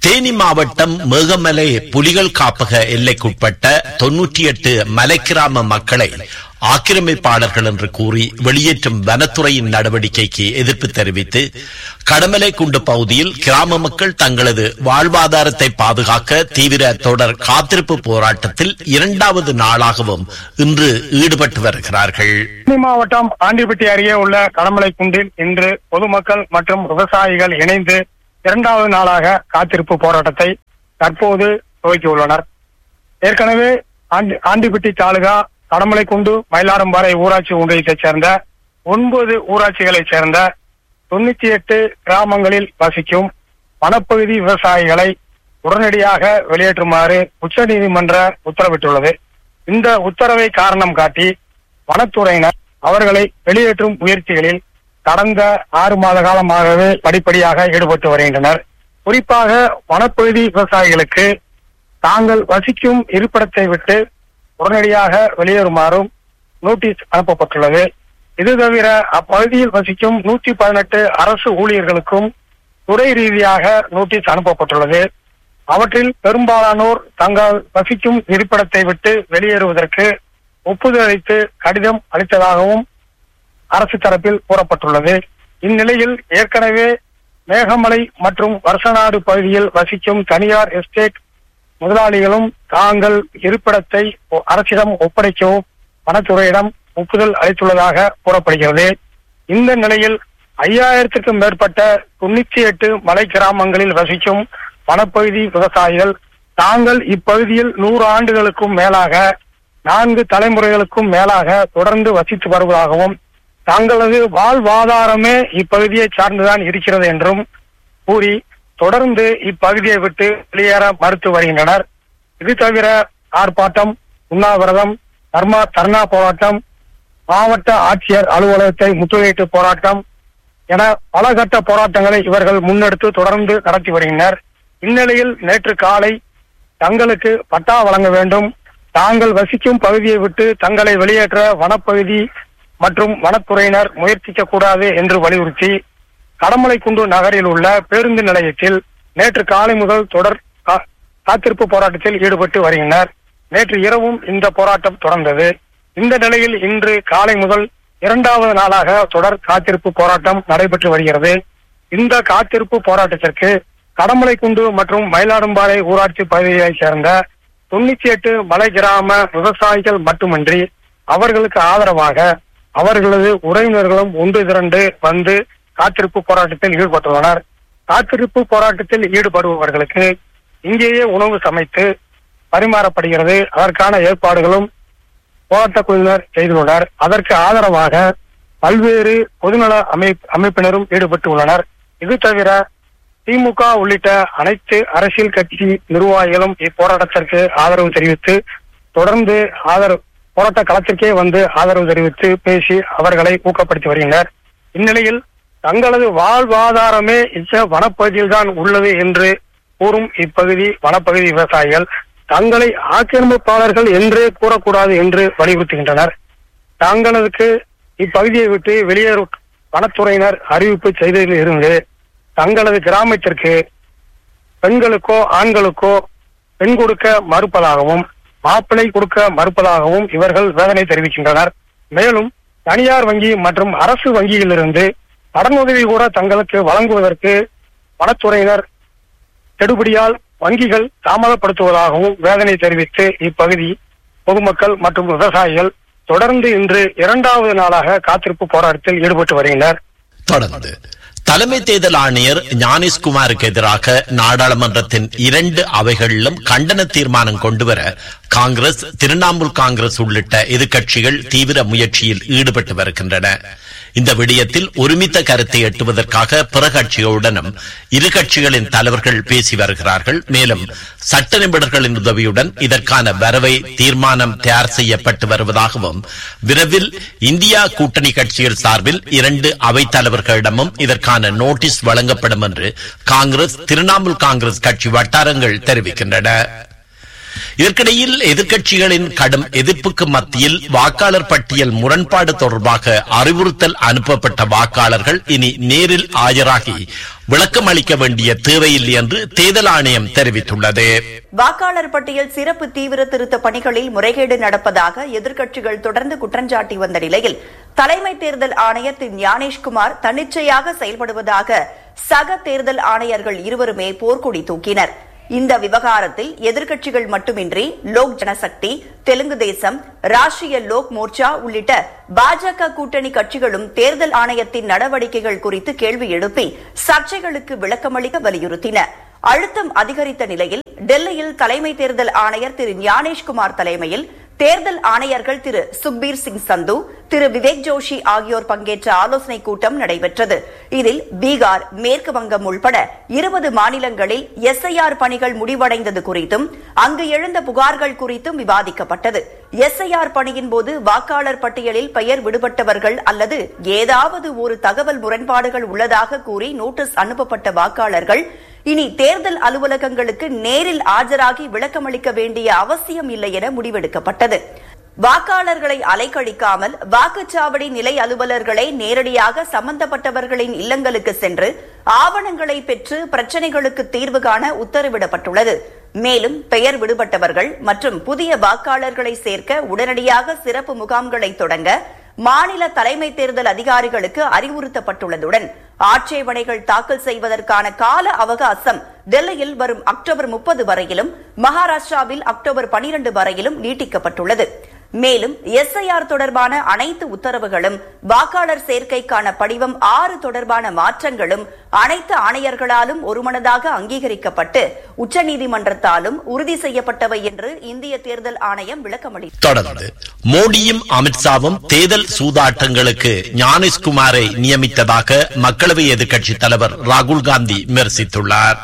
தேனி மாவட்டம் மேகமலை புலிகள் காப்பக எல்லைக்குட்பட்ட தொன்னூற்றி எட்டு மலைக்கிராம மக்களை ஆக்கிரமிப்பாளர்கள் என்று கூறி வெளியேற்றும் வனத்துறையின் நடவடிக்கைக்கு எதிர்ப்பு தெரிவித்து கடமலை குண்டு பகுதியில் கிராம மக்கள் தங்களது வாழ்வாதாரத்தை பாதுகாக்க தீவிர தொடர் காத்திருப்பு போராட்டத்தில் இரண்டாவது நாளாகவும் இன்று ஈடுபட்டு வருகிறார்கள். மாவட்டம் ஆண்டிப்பட்டி அருகே உள்ள கடமலை குண்டில் இன்று பொதுமக்கள் மற்றும் விவசாயிகள் இணைந்து இரண்டாவது நாளாக காத்திருப்பு போராட்டத்தை தற்போது துவக்கியுள்ளனர். ஏற்கனவே ஆண்டிப்பட்டி தாலுகா கடமலைக்குண்டு மயிலாடும்பாறை ஊராட்சி ஒன்றியத்தைச் சேர்ந்த ஒன்பது ஊராட்சிகளைச் சேர்ந்த தொண்ணூத்தி எட்டு கிராமங்களில் வசிக்கும் வனப்பகுதி விவசாயிகளை உடனடியாக வெளியேற்றுமாறு உச்ச நீதிமன்ற உத்தரவிட்டுள்ளது. இந்த உத்தரவை காரணம் காட்டி வனத்துறையினர் அவர்களை வெளியேற்றும் முயற்சிகளில் கடந்த ஆறு மாத காலமாகவே படிப்படியாக ஈடுபட்டு வருகின்றனர். குறிப்பாக வனப்பகுதி விவசாயிகளுக்கு தாங்கள் வசிக்கும் இருப்பிடத்தை விட்டு உடனடியாக வெளியேறுமாறும் நோட்டீஸ் அனுப்பப்பட்டுள்ளது. இது தவிர அப்பகுதியில் வசிக்கும் நூற்றி பதினெட்டு அரசு ஊழியர்களுக்கும் துறை ரீதியாக நோட்டீஸ் அனுப்பப்பட்டுள்ளது. அவற்றில் பெரும்பாலானோர் தங்கள் வசிக்கும் இருப்பிடத்தை விட்டு வெளியேறுவதற்கு ஒப்புதல் அளித்து கடிதம் அளித்ததாகவும் அரசு தரப்பில் கூறப்பட்டுள்ளது. இந்நிலையில் ஏற்கனவே மேகமலை மற்றும் வருஷநாடு பகுதியில் வசிக்கும் தனியார் எஸ்டேட் முதலாளிகளும் தாங்கள் இருப்பிடத்தை அரசிடம் ஒப்படைக்கவும் வனத்துறையிடம் ஒப்புதல் அளித்துள்ளதாக கூறப்படுகிறது. இந்த நிலையில் ஐயாயிரத்திற்கும் மேற்பட்ட தொண்ணூத்தி எட்டு மலை கிராமங்களில் வசிக்கும் வனப்பகுதி விவசாயிகள் தாங்கள் இப்பகுதியில் நூறு ஆண்டுகளுக்கும் மேலாக நான்கு தலைமுறைகளுக்கும் மேலாக தொடர்ந்து வசித்து வருவதாகவும் தங்களது வாழ்வாதாரமே இப்பகுதியை சார்ந்துதான் இருக்கிறது என்றும் கூறி தொடர்ந்து இப்பகுதியை விட்டு வெளியேற மறுத்து வருகின்றனர். இது தவிர ஆர்ப்பாட்டம், உண்ணாவிரதம், தர்மா தர்ணா போராட்டம், மாவட்ட ஆட்சியர் அலுவலகத்தை முற்றுகையிட்டு போராட்டம் என பல கட்ட போராட்டங்களை இவர்கள் முன்னெடுத்து தொடர்ந்து நடத்தி வருகின்றனர். இந்நிலையில் நேற்று காலை தங்களுக்கு பட்டா வழங்க வேண்டும், தாங்கள் வசிக்கும் பகுதியை விட்டு தங்களை வெளியேற்ற வனப்பகுதி மற்றும் வனத்துறையினர் முயற்சிக்க கூடாது என்று வலியுறுத்தி கடமலைக்குண்டு நகரில் உள்ள பேருந்து நிலையத்தில் நேற்று காலை முதல் தொடர் காத்திருப்பு போராட்டத்தில் ஈடுபட்டு வருகின்றனர். நேற்று இரவும் இந்த போராட்டம் தொடர்ந்தது. இந்த நிலையில் இன்று காலை முதல் இரண்டாவது நாளாக தொடர் காத்திருப்பு போராட்டம் நடைபெற்று வருகிறது. இந்த காத்திருப்பு போராட்டத்திற்கு கடமலைக்குண்டு மற்றும் மயிலாடும்பாறை ஊராட்சி பகுதியைச் சேர்ந்த தொண்ணூத்தி எட்டு மலை கிராம விவசாயிகள் மட்டுமின்றி அவர்களுக்கு ஆதரவாக அவர்களது உறவினர்களும் ஒன்று திரண்டு வந்து காத்திருப்பு போராட்டத்தில் ஈடுபட்டுள்ளனர். காத்திருப்பு போராட்டத்தில் ஈடுபடுபவர்களுக்கு இங்கேயே உணவு சமைத்து பரிமாறப்படுகிறது. அதற்கான ஏற்பாடுகளும் போராட்ட குழுவினர் செய்துள்ளனர். அதற்கு ஆதரவாக பல்வேறு பொதுநல அமை அமைப்பினரும் ஈடுபட்டு உள்ளனர். இது தவிர திமுக உள்ளிட்ட அனைத்து அரசியல் கட்சி நிர்வாகிகளும் இப்போராட்டத்திற்கு ஆதரவு தெரிவித்து தொடர்ந்து ஆதரவு போராட்ட களத்திற்கே வந்து ஆதரவு தெரிவித்து பேசி அவர்களை ஊக்கப்படுத்தி வருகின்றனர். இந்நிலையில் தங்களது வாழ்வாதாரமே இந்த வனப்பகுதியில் தான் உள்ளது என்று கூறும் இப்பகுதி வனப்பகுதி விவசாயிகள் தங்களை ஆக்கிரமிப்பாளர்கள் என்றே கூறக்கூடாது என்று வலியுறுத்துகின்றனர். தங்களுக்கு இப்பகுதியை விட்டு வெளியேறும் வனத்துறையினர் அறிவிப்பு செய்ததில் இருந்து தங்களது கிராமத்திற்கு பெண்களுக்கோ ஆண்களுக்கோ பெண் கொடுக்க மறுப்பதாகவும் மாப்பிளை கொடுக்க மறுப்பதாகவும் இவர்கள் வேதனை தெரிவிக்கின்றனர். மேலும் தனியார் வங்கி மற்றும் அரசு வங்கியிலிருந்து கடனுதவி கூட தங்களுக்கு வழங்குவதற்கு வனத்துறையினர் கெடுபிடியால் வங்கிகள் தாமதப்படுத்துவதாகவும் வேதனை தெரிவித்து இப்பகுதி பொதுமக்கள் மற்றும் விவசாயிகள் தொடர்ந்து இன்று இரண்டாவது நாளாக காத்திருப்பு போராட்டத்தில் ஈடுபட்டு வருகின்றனர். தொடர்ந்து தலைமை தேர்தல் ஆணையர் ஞானேஷ்குமாருக்கு எதிராக நாடாளுமன்றத்தின் இரண்டு அவைகளிலும் கண்டன தீர்மானம் கொண்டுவர காங்கிரஸ், திரிணாமுல் காங்கிரஸ் உள்ளிட்ட எதிர்க்கட்சிகள் தீவிர முயற்சியில் ஈடுபட்டு வருகின்றன. இந்த விடயத்தில் ஒருமித்த கருத்தை எட்டுவதற்காக பிற கட்சிகளுடனும் இரு கட்சிகளின் தலைவர்கள் பேசி வருகிறார்கள். மேலும் சட்ட நிபுணர்களின் உதவியுடன் இதற்கான வரவை தீர்மானம் தயார் செய்யப்பட்டு வருவதாகவும் விரைவில் இந்தியா கூட்டணி கட்சிகள் சார்பில் இரண்டு அவைத் தலைவர்களிடமும் இதற்கான நோட்டீஸ் வழங்கப்படும் என்று காங்கிரஸ், திரிணாமுல் காங்கிரஸ் கட்சி வட்டாரங்கள் தெரிவிக்கின்றன. இதற்கிடையில் எதிர்க்கட்சிகளின் கடும் எதிர்ப்புக்கு மத்தியில் வாக்காளர் பட்டியல் முரண்பாடு தொடர்பாக அறிவுறுத்தல் அனுப்பப்பட்ட வாக்காளர்கள் இனி நேரில் ஆஜராகி விளக்கம் அளிக்க வேண்டிய தேவையில்லை என்று தேர்தல் ஆணையம் தெரிவித்துள்ளது. வாக்காளர் பட்டியல் சிறப்பு தீவிர திருத்த பணிகளில் முறைகேடு நடப்பதாக எதிர்க்கட்சிகள் தொடர்ந்து குற்றஞ்சாட்டி வந்த நிலையில் தலைமை தேர்தல் ஆணையர் திரு ஞானேஷ்குமார் தன்னிச்சையாக செயல்படுவதாக சக தேர்தல் ஆணையர்கள் இருவருமே போர்க்கொடி தூக்கினர். இந்த விவகாரத்தில் எதிர்க்கட்சிகள் மட்டுமின்றி லோக் ஜனசக்தி, தெலுங்கு தேசம், ராஷ்டிரிய லோக் மோர்ச்சா உள்ளிட்ட பாஜக கூட்டணி கட்சிகளும் தேர்தல் ஆணையத்தின் நடவடிக்கைகள் குறித்து கேள்வி எழுப்பி சர்ச்சைகளுக்கு விளக்கமளிக்க வலியுறுத்தின. அழுத்தம் அதிகரித்த நிலையில் டெல்லியில் தலைமை தேர்தல் ஆணையர் திரு ஞானேஷ்குமார் தலைமையில் தேர்தல் ஆணையர்கள் திரு சுக்பீர் சிங் சந்து, திரு விவேக் ஜோஷி ஆகியோர் பங்கேற்ற ஆலோசனைக் கூட்டம் நடைபெற்றது. இதில் பீகார், மேற்கு வங்கம் உள்பட இருபது மாநிலங்களில் எஸ் ஐ ஆர் பணிகள் முடிவடைந்தது குறித்தும் அங்கு எழுந்த புகார்கள் குறித்தும் விவாதிக்கப்பட்டது. எஸ் ஐ ஆர் பணியின் போது வாக்காளர் பட்டியலில் பெயர் விடுபட்டவர்கள் அல்லது ஏதாவது ஒரு தகவல் முரண்பாடுகள் உள்ளதாக கூறி நோட்டீஸ் அனுப்பப்பட்ட வாக்காளர்கள் இனி தேர்தல் அலுவலகங்களுக்கு நேரில் ஆஜராகி விளக்கமளிக்க வேண்டிய அவசியம் இல்லை என முடிவெடுக்கப்பட்டது. வாக்காளர்களை அலைக்கழிக்காமல் வாக்குச்சாவடி நிலை அலுவலர்களை நேரடியாக சம்பந்தப்பட்டவர்களின் இல்லங்களுக்கு சென்று ஆவணங்களை பெற்று பிரச்சினைகளுக்கு தீர்வு காண உத்தரவிடப்பட்டுள்ளது. மேலும் பெயர் விடுபட்டவர்கள் மற்றும் புதிய வாக்காளர்களை சேர்க்க உடனடியாக சிறப்பு முகாம்களை தொடங்க மாநில தலைமை தேர்தல் அதிகாரிகளுக்கு அறிவுறுத்தப்பட்டுள்ளதுடன் ஆட்சேபனைகள் தாக்கல் செய்வதற்கான கால அவகாசம் டெல்லியில் வரும் அக்டோபர் முப்பது வரையிலும் மகாராஷ்டிராவில் அக்டோபர் பனிரண்டு வரையிலும் நீட்டிக்கப்பட்டுள்ளது. மேலும் எஸ் ஐ ஆர் தொடர்பான அனைத்து உத்தரவுகளும், வாக்காளர் சேர்க்கைக்கான படிவம் ஆறு தொடர்பான மாற்றங்களும் அனைத்து ஆணையர்களாலும் ஒருமனதாக அங்கீகரிக்கப்பட்டு உச்சநீதிமன்றத்தாலும் உறுதி செய்யப்பட்டவை என்று இந்திய தேர்தல் ஆணையம் விளக்கமளித்தது. தொடர்ந்து மோடியும் அமித்ஷாவும் தேர்தல் சூதாட்டங்களுக்கு ஞானேஷ்குமாரை நியமித்ததாக மக்களவை எதிர்க்கட்சித் தலைவர் ராகுல் காந்தி விமர்சித்துள்ளார்.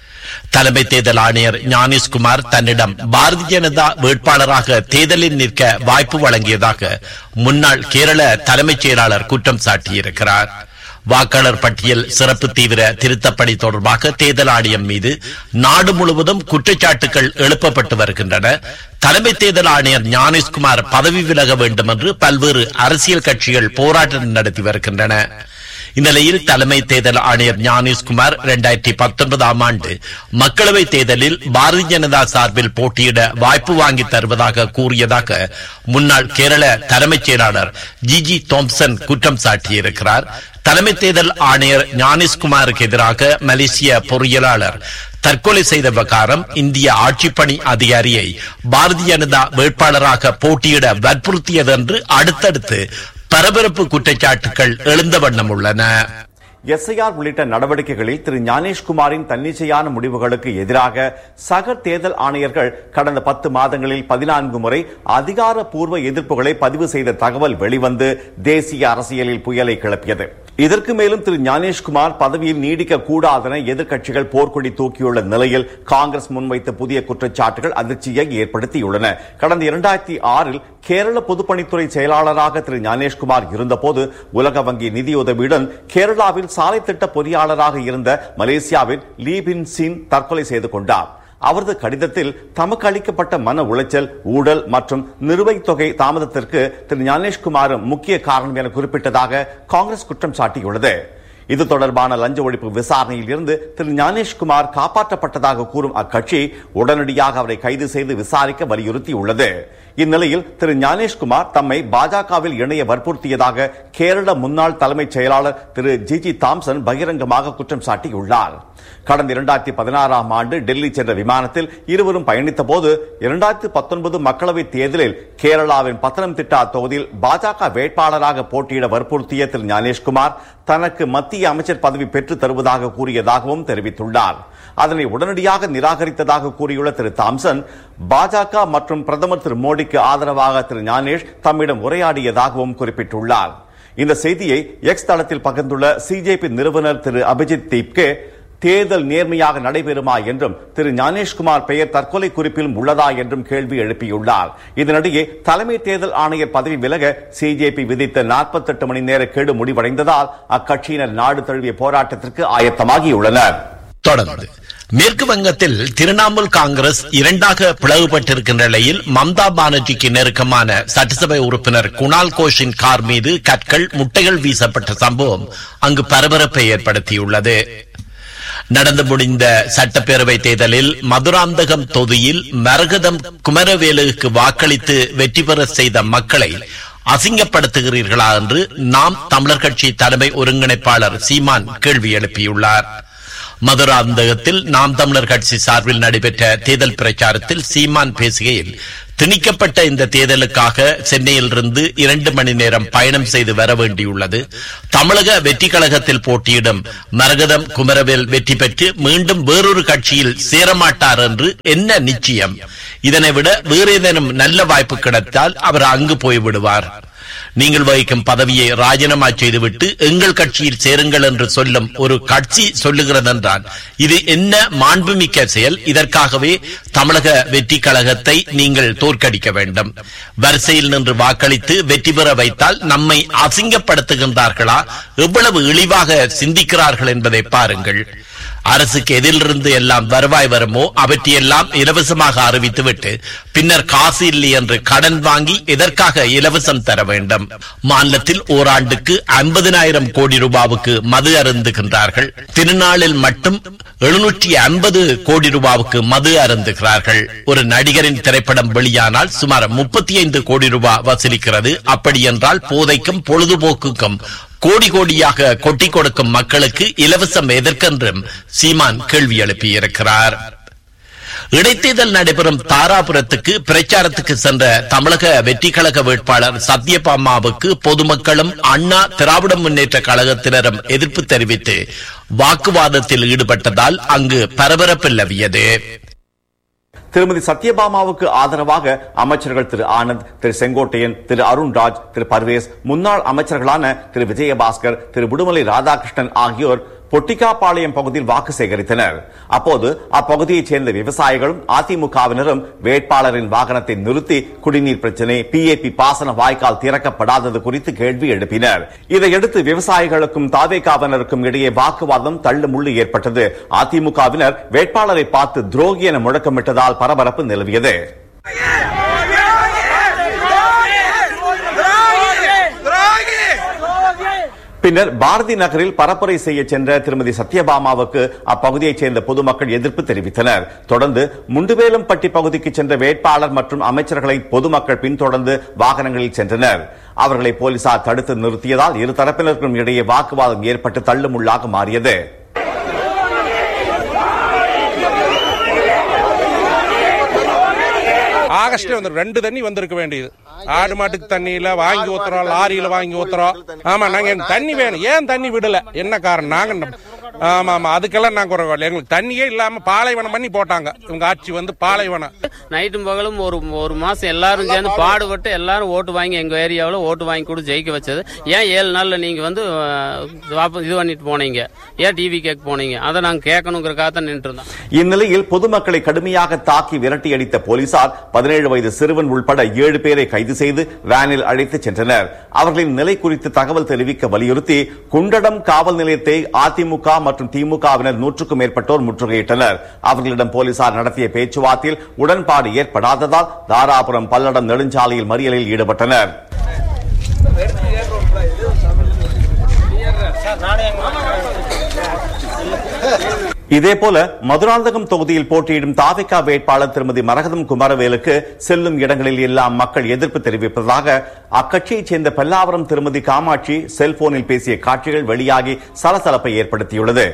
தலைமை தேர்தல் ஆணையர் ஞானேஷ்குமார் தன்னிடம் பாரதிய ஜனதா வேட்பாளராக தேர்தலில் நிற்க வாய்ப்பு வழங்கியதாக முன்னாள் கேரள தலைமைச் செயலாளர் குற்றம் சாட்டியிருக்கிறார். வாக்காளர் பட்டியல் சிறப்பு தீவிர திருத்தப்பணி தொடர்பாக தேர்தல் ஆணையம் மீது நாடு முழுவதும் குற்றச்சாட்டுகள் எழுப்பப்பட்டு வருகின்றன. தலைமை தேர்தல் ஆணையர் ஞானேஷ்குமார் பதவி விலக வேண்டும் என்று பல்வேறு அரசியல் கட்சிகள் போராட்டம் நடத்தி வருகின்றன. இந்நிலையில் தலைமை தேர்தல் ஆணையர் ஞானேஷ்குமார் இரண்டாயிரத்தி பத்தொன்பதாம் ஆண்டு மக்களவை தேர்தலில் பாரதிய ஜனதா சார்பில் போட்டியிட வாய்ப்பு வாங்கி தருவதாக கூறியதாக முன்னாள் கேரள தலைமைச் செயலாளர் ஜி ஜி தாம்சன் குற்றம் சாட்டியிருக்கிறார். தலைமை தேர்தல் ஆணையர் ஞானேஷ்குமாருக்கு எதிராக மலேசிய பொறியியலாளர் தற்கொலை செய்த விவகாரம் இந்திய ஆட்சிப்பணி அதிகாரியை பாரதிய ஜனதா வேட்பாளராக போட்டியிட வற்புறுத்தியது என்று அடுத்தடுத்து பரபரப்பு குற்றச்சாட்டுகள் எழுந்த வண்ணம் உள்ளன. எஸ் ஐ ஆர் உள்ளிட்ட நடவடிக்கைகளில் திரு ஞானேஷ்குமாரின் தன்னிச்சையான முடிவுகளுக்கு எதிராக சக தேர்தல் ஆணையர்கள் கடந்த பத்து மாதங்களில் பதினான்கு முறை அதிகாரப்பூர்வ எதிர்ப்புகளை பதிவு செய்த தகவல் வெளிவந்து தேசிய அரசியலில் புயலை கிளப்பியது. இதற்கு மேலும் திரு ஞானேஷ்குமார் பதவியில் நீடிக்க கூடாதென எதிர்க்கட்சிகள் போர்க்கொடி தூக்கியுள்ள நிலையில் காங்கிரஸ் முன்வைத்த புதிய குற்றச்சாட்டுகள் அதிர்ச்சியை ஏற்படுத்தியுள்ளன. கடந்த இரண்டாயிரத்தி ஆறில் கேரள பொதுப்பணித்துறை செயலாளராக திரு ஞானேஷ்குமார் இருந்தபோது உலக வங்கி நிதியுதவியுடன் கேரளாவில் சாலை திட்ட பொறியாளராக இருந்த மலேசியாவின் லீ பின் சின் தற்கொலை செய்து கொண்டார். அவரது கடிதத்தில் தமக்கு அளிக்கப்பட்ட மன உளைச்சல், ஊழல் மற்றும் நிலுவைத் தொகை தாமதத்திற்கு திரு ஞானேஷ்குமார் முக்கிய காரணம் என குறிப்பிட்டதாக காங்கிரஸ் குற்றம் சாட்டியுள்ளது. இது தொடர்பான லஞ்ச ஒழிப்பு விசாரணையில் இருந்து திரு ஞானேஷ்குமார் காப்பாற்றப்பட்டதாக கூறும் அக்கட்சி உடனடியாக அவரை கைது செய்து விசாரிக்க வலியுறுத்தியுள்ளது. இந்நிலையில் திரு ஞானேஷ்குமார் தம்மை பாஜகவில் இணைய வற்புறுத்தியதாக கேரள முன்னாள் தலைமைச் செயலாளர் திரு ஜி ஜி தாம்சன் பகிரங்கமாக குற்றம் சாட்டியுள்ளார். கடந்த இரண்டாயிரத்தி பதினாறாம் ஆண்டு டெல்லி சென்ற விமானத்தில் இருவரும் பயணித்த போது இரண்டாயிரத்தி பத்தொன்பது மக்களவைத் தேர்தலில் கேரளாவின் பத்தனம்திட்டா தொகுதியில் பாஜக வேட்பாளராக போட்டியிட வற்புறுத்திய திரு ஞானேஷ்குமார் தனக்கு மத்திய அமைச்சர் பதவி பெற்று தருவதாக கூறியதாகவும் தெரிவித்துள்ளார். அதனை உடனடியாக நிராகரித்ததாக கூறியுள்ள திரு தாம்சன், பாஜக மற்றும் பிரதமர் திரு மோடிக்கு ஆதரவாக திரு ஞானேஷ் தம்மிடம் உரையாடியதாகவும் குறிப்பிட்டுள்ளார். இந்த செய்தியை எக்ஸ் தளத்தில் பகிர்ந்துள்ள சிஜேபி நிறுவனர் திரு அபிஜித் தீப்கே, தேர்தல் நேர்மையாக நடைபெறுமா என்றும் திரு ஞானேஷ்குமார் பெயர் தற்கொலை குறிப்பிலும் உள்ளதா என்றும் கேள்வி எழுப்பியுள்ளார். இதனிடையே தலைமை தேர்தல் ஆணையர் பதவி விலக சிஜேபி விதித்த நாற்பத்தி எட்டு மணி நேர கெடு முடிவடைந்ததால் அக்கட்சியினர் நாடு தழுவிய போராட்டத்திற்கு ஆயத்தமாகியுள்ளனர். தொடர்ந்து மேற்கு வங்கத்தில் திரிணாமுல் காங்கிரஸ் இரண்டாக பிளவுபட்டிருக்கின்ற நிலையில் மம்தா பானர்ஜிக்கு நெருக்கமான சட்டசபை உறுப்பினர் குணால் கோஷின் கார் மீது கற்கள் முட்டைகள் வீசப்பட்ட சம்பவம் அங்கு பரபரப்பை ஏற்படுத்தியுள்ளது. நடந்து முடிந்த சட்டப்பேரவை தேர்தலில் மதுராந்தகம் தொகுதியில் மரகதம் குமரவேலுக்கு வாக்களித்து வெற்றி பெற செய்த மக்களை அசிங்கப்படுத்துகிறீர்களா என்று நாம் தமிழர் கட்சி தலைமை ஒருங்கிணைப்பாளர் சீமான் கேள்வி எழுப்பியுள்ளார். மதுராந்தகத்தில் நாம் தமிழர் கட்சி சார்பில் நடைபெற்ற தேர்தல் பிரச்சாரத்தில் சீமான் பேசுகையில், திணிக்கப்பட்ட இந்த தேர்தலுக்காக சென்னையிலிருந்து இரண்டு மணி நேரம் பயணம் செய்து வர வேண்டியுள்ளது. தமிழக வெற்றி கழகத்தில் போட்டியிடும் மரகதம் குமரவேல் வெற்றி பெற்று மீண்டும் வேறொரு கட்சியில் சேரமாட்டார் என்று என்ன நிச்சயம்? இதனை விட வேறு ஏதேனும் நல்ல வாய்ப்பு கிடைத்தால் அவர் அங்கு போய்விடுவார். நீங்கள் வகிக்கும் பதவியை ராஜினாமா செய்துவிட்டு எங்கள் கட்சியில் சேருங்கள் என்று சொல்லும் ஒரு கட்சி சொல்லுகிறதென்றால் இது என்ன மாண்புமிக்க செயல்? இதற்காகவே தமிழக வெற்றி கழகத்தை நீங்கள் தோற்கடிக்க வேண்டும். வரிசையில் நின்று வாக்களித்து வெற்றி பெற வைத்தால் நம்மை அசிங்கப்படுத்துகின்றார்களா? எவ்வளவு இழிவாக சிந்திக்கிறார்கள் என்பதை பாருங்கள். அரசுக்கு எதிலிருந்து எல்லாம் வருவாய் வருமோ அவற்றையெல்லாம் இலவசமாக அறிவித்துவிட்டு பின்னர் காசு இல்லை என்று கடன் வாங்கி எதற்காக இலவசம் தர வேண்டும்? மாநிலத்தில் ஓராண்டுக்கு ஐம்பதினாயிரம் கோடி ரூபாவுக்கு மது அருந்துகின்றார்கள். திருநாளில் மட்டும் எழுநூற்றி ஐம்பது கோடி ரூபாவுக்கு மது அருந்துகிறார்கள். ஒரு நடிகரின் திரைப்படம் வெளியானால் சுமார் முப்பத்தி ஐந்து கோடி ரூபாய் வசூலிக்கிறது. அப்படி என்றால் போதைக்கும் பொழுதுபோக்குக்கும் கோடி கோடியாக கொட்டி கொடுக்கும் மக்களுக்கு இலவசம் எதற்கென்றும் சீமான் கேள்வி எழுப்பியிருக்கிறார். இடைத்தேர்தல் நடைபெறும் தாராபுரத்துக்கு பிரச்சாரத்துக்கு சென்ற தமிழக வெற்றி கழக வேட்பாளர் சத்யபாமாவுக்கு பொதுமக்களும் அண்ணா திராவிட முன்னேற்ற கழகத்தினரும் எதிர்ப்பு தெரிவித்து வாக்குவாதத்தில் ஈடுபட்டதால் அங்கு பரபரப்பு நிலவியது. திருமதி சத்யபாமாவுக்கு ஆதரவாக அமைச்சர்கள் திரு ஆனந்த், திரு செங்கோட்டையன், திரு அருண்ராஜ், திரு பர்வேஸ், முன்னாள் அமைச்சர்களான திரு விஜயபாஸ்கர், திரு உடுமலை ராதாகிருஷ்ணன் ஆகியோர் பொட்டிக்காப்பாளையம் பகுதியில் வாக்கு சேகரித்தனர். அப்போது அப்பகுதியைச் சேர்ந்த விவசாயிகளும் அதிமுகவினரும் வேட்பாளரின் வாகனத்தை நிறுத்தி குடிநீர் பிரச்சினை, பிஏபி பாசன வாய்க்கால் திறக்கப்படாதது குறித்து கேள்வி எழுப்பினர். இதையடுத்து விவசாயிகளுக்கும் தாவேகாவினருக்கும் இடையே வாக்குவாதம் தள்ளுமுள்ளு ஏற்பட்டது. அதிமுகவினர் வேட்பாளரை பார்த்து துரோகி என முழக்கமிட்டதால் பரபரப்பு நிலவியது. பின்னர் பாரதி நகரில் பரப்புரை செய்ய சென்ற திருமதி சத்யபாமாவுக்கு அப்பகுதியைச் சேர்ந்த பொதுமக்கள் எதிர்ப்பு தெரிவித்தனர். தொடர்ந்து முண்டுவேலம்பட்டி பகுதிக்கு சென்ற வேட்பாளர் மற்றும் அமைச்சர்களை பொதுமக்கள் பின்தொடர்ந்து வாகனங்களில் சென்றனர். அவர்களை போலீசார் தடுத்து நிறுத்தியதால் இரு தரப்பினருக்கும் இடையே வாக்குவாதம் ஏற்பட்டு தள்ளுமுள்ளாக மாறியது. ஆகஸ்ட்ல வந்து ரெண்டு தண்ணி வந்திருக்க வேண்டியது. ஆடு மாட்டுக்கு தண்ணி இல்ல, வாங்கி ஊத்துறோம், லாரியில வாங்கி ஊத்துறோம். ஆமா, நாங்க தண்ணி வேணும், ஏன் தண்ணி விடல, என்ன காரணம்? நாங்க ஆமா ஆமா அதுக்கெல்லாம் நாங்க குறைவாள். எங்களுக்கு தண்ணியே இல்லாம பாலைவனம் பண்ணி போட்டாங்க இவங்க ஆட்சி வந்து. பாலைவனம் நைட்டும் பகலும் ஒரு ஒரு மாசம் எல்லாரும் சேர்ந்து பாடுபட்டு எல்லாரும் ஓட்டு வாங்கி எங்க ஏரியாவில் ஓட்டு வாங்கி கூட ஜெயிக்க வச்சது. ஏன் ஏழு நாள்ல நீங்க வந்து இது பண்ணிட்டு போனீங்க? ஏன் டிவி கேட்க போனீங்க? அதை நாங்க கேட்கணுங்கிறக்காக தான் நின்று இருந்தோம். இந்நிலையில் பொதுமக்களை கடுமையாக தாக்கி விரட்டி அடித்த போலீசார் பதினேழு வயது சிறுவன் உள்பட ஏழு பேரை கைது செய்து வேனில் அழைத்து சென்றனர். அவர்களின் நிலை குறித்து தகவல் தெரிவிக்க வலியுறுத்தி குண்டடம் காவல் நிலையத்தை அதிமுக மற்றும் திமுகவினர் நூற்றுக்கும் மேற்பட்டோர் முற்றுகையிட்டனர். அவர்களிடம் போலீசார் நடத்திய பேச்சுவார்த்தையில் உடன்பாடு ஏற்படாததால் தாராபுரம் பல்லடம் நெடுஞ்சாலையில் மறியலில் ஈடுபட்டனர். இதேபோல மதுராந்தகம் தொகுதியில் போட்டியிடும் தாவேகா வேட்பாளர் திருமதி மரகதம் குமரவேலுக்கு செல்லும் இடங்களில் எல்லாம் மக்கள் எதிர்ப்பு தெரிவிப்பதாக அக்கட்சியைச் சேர்ந்த பல்லாவரம் திருமதி காமாட்சி செல்போனில் பேசிய காட்சிகள் வெளியாகி சலசலப்பை ஏற்படுத்தியுள்ளது.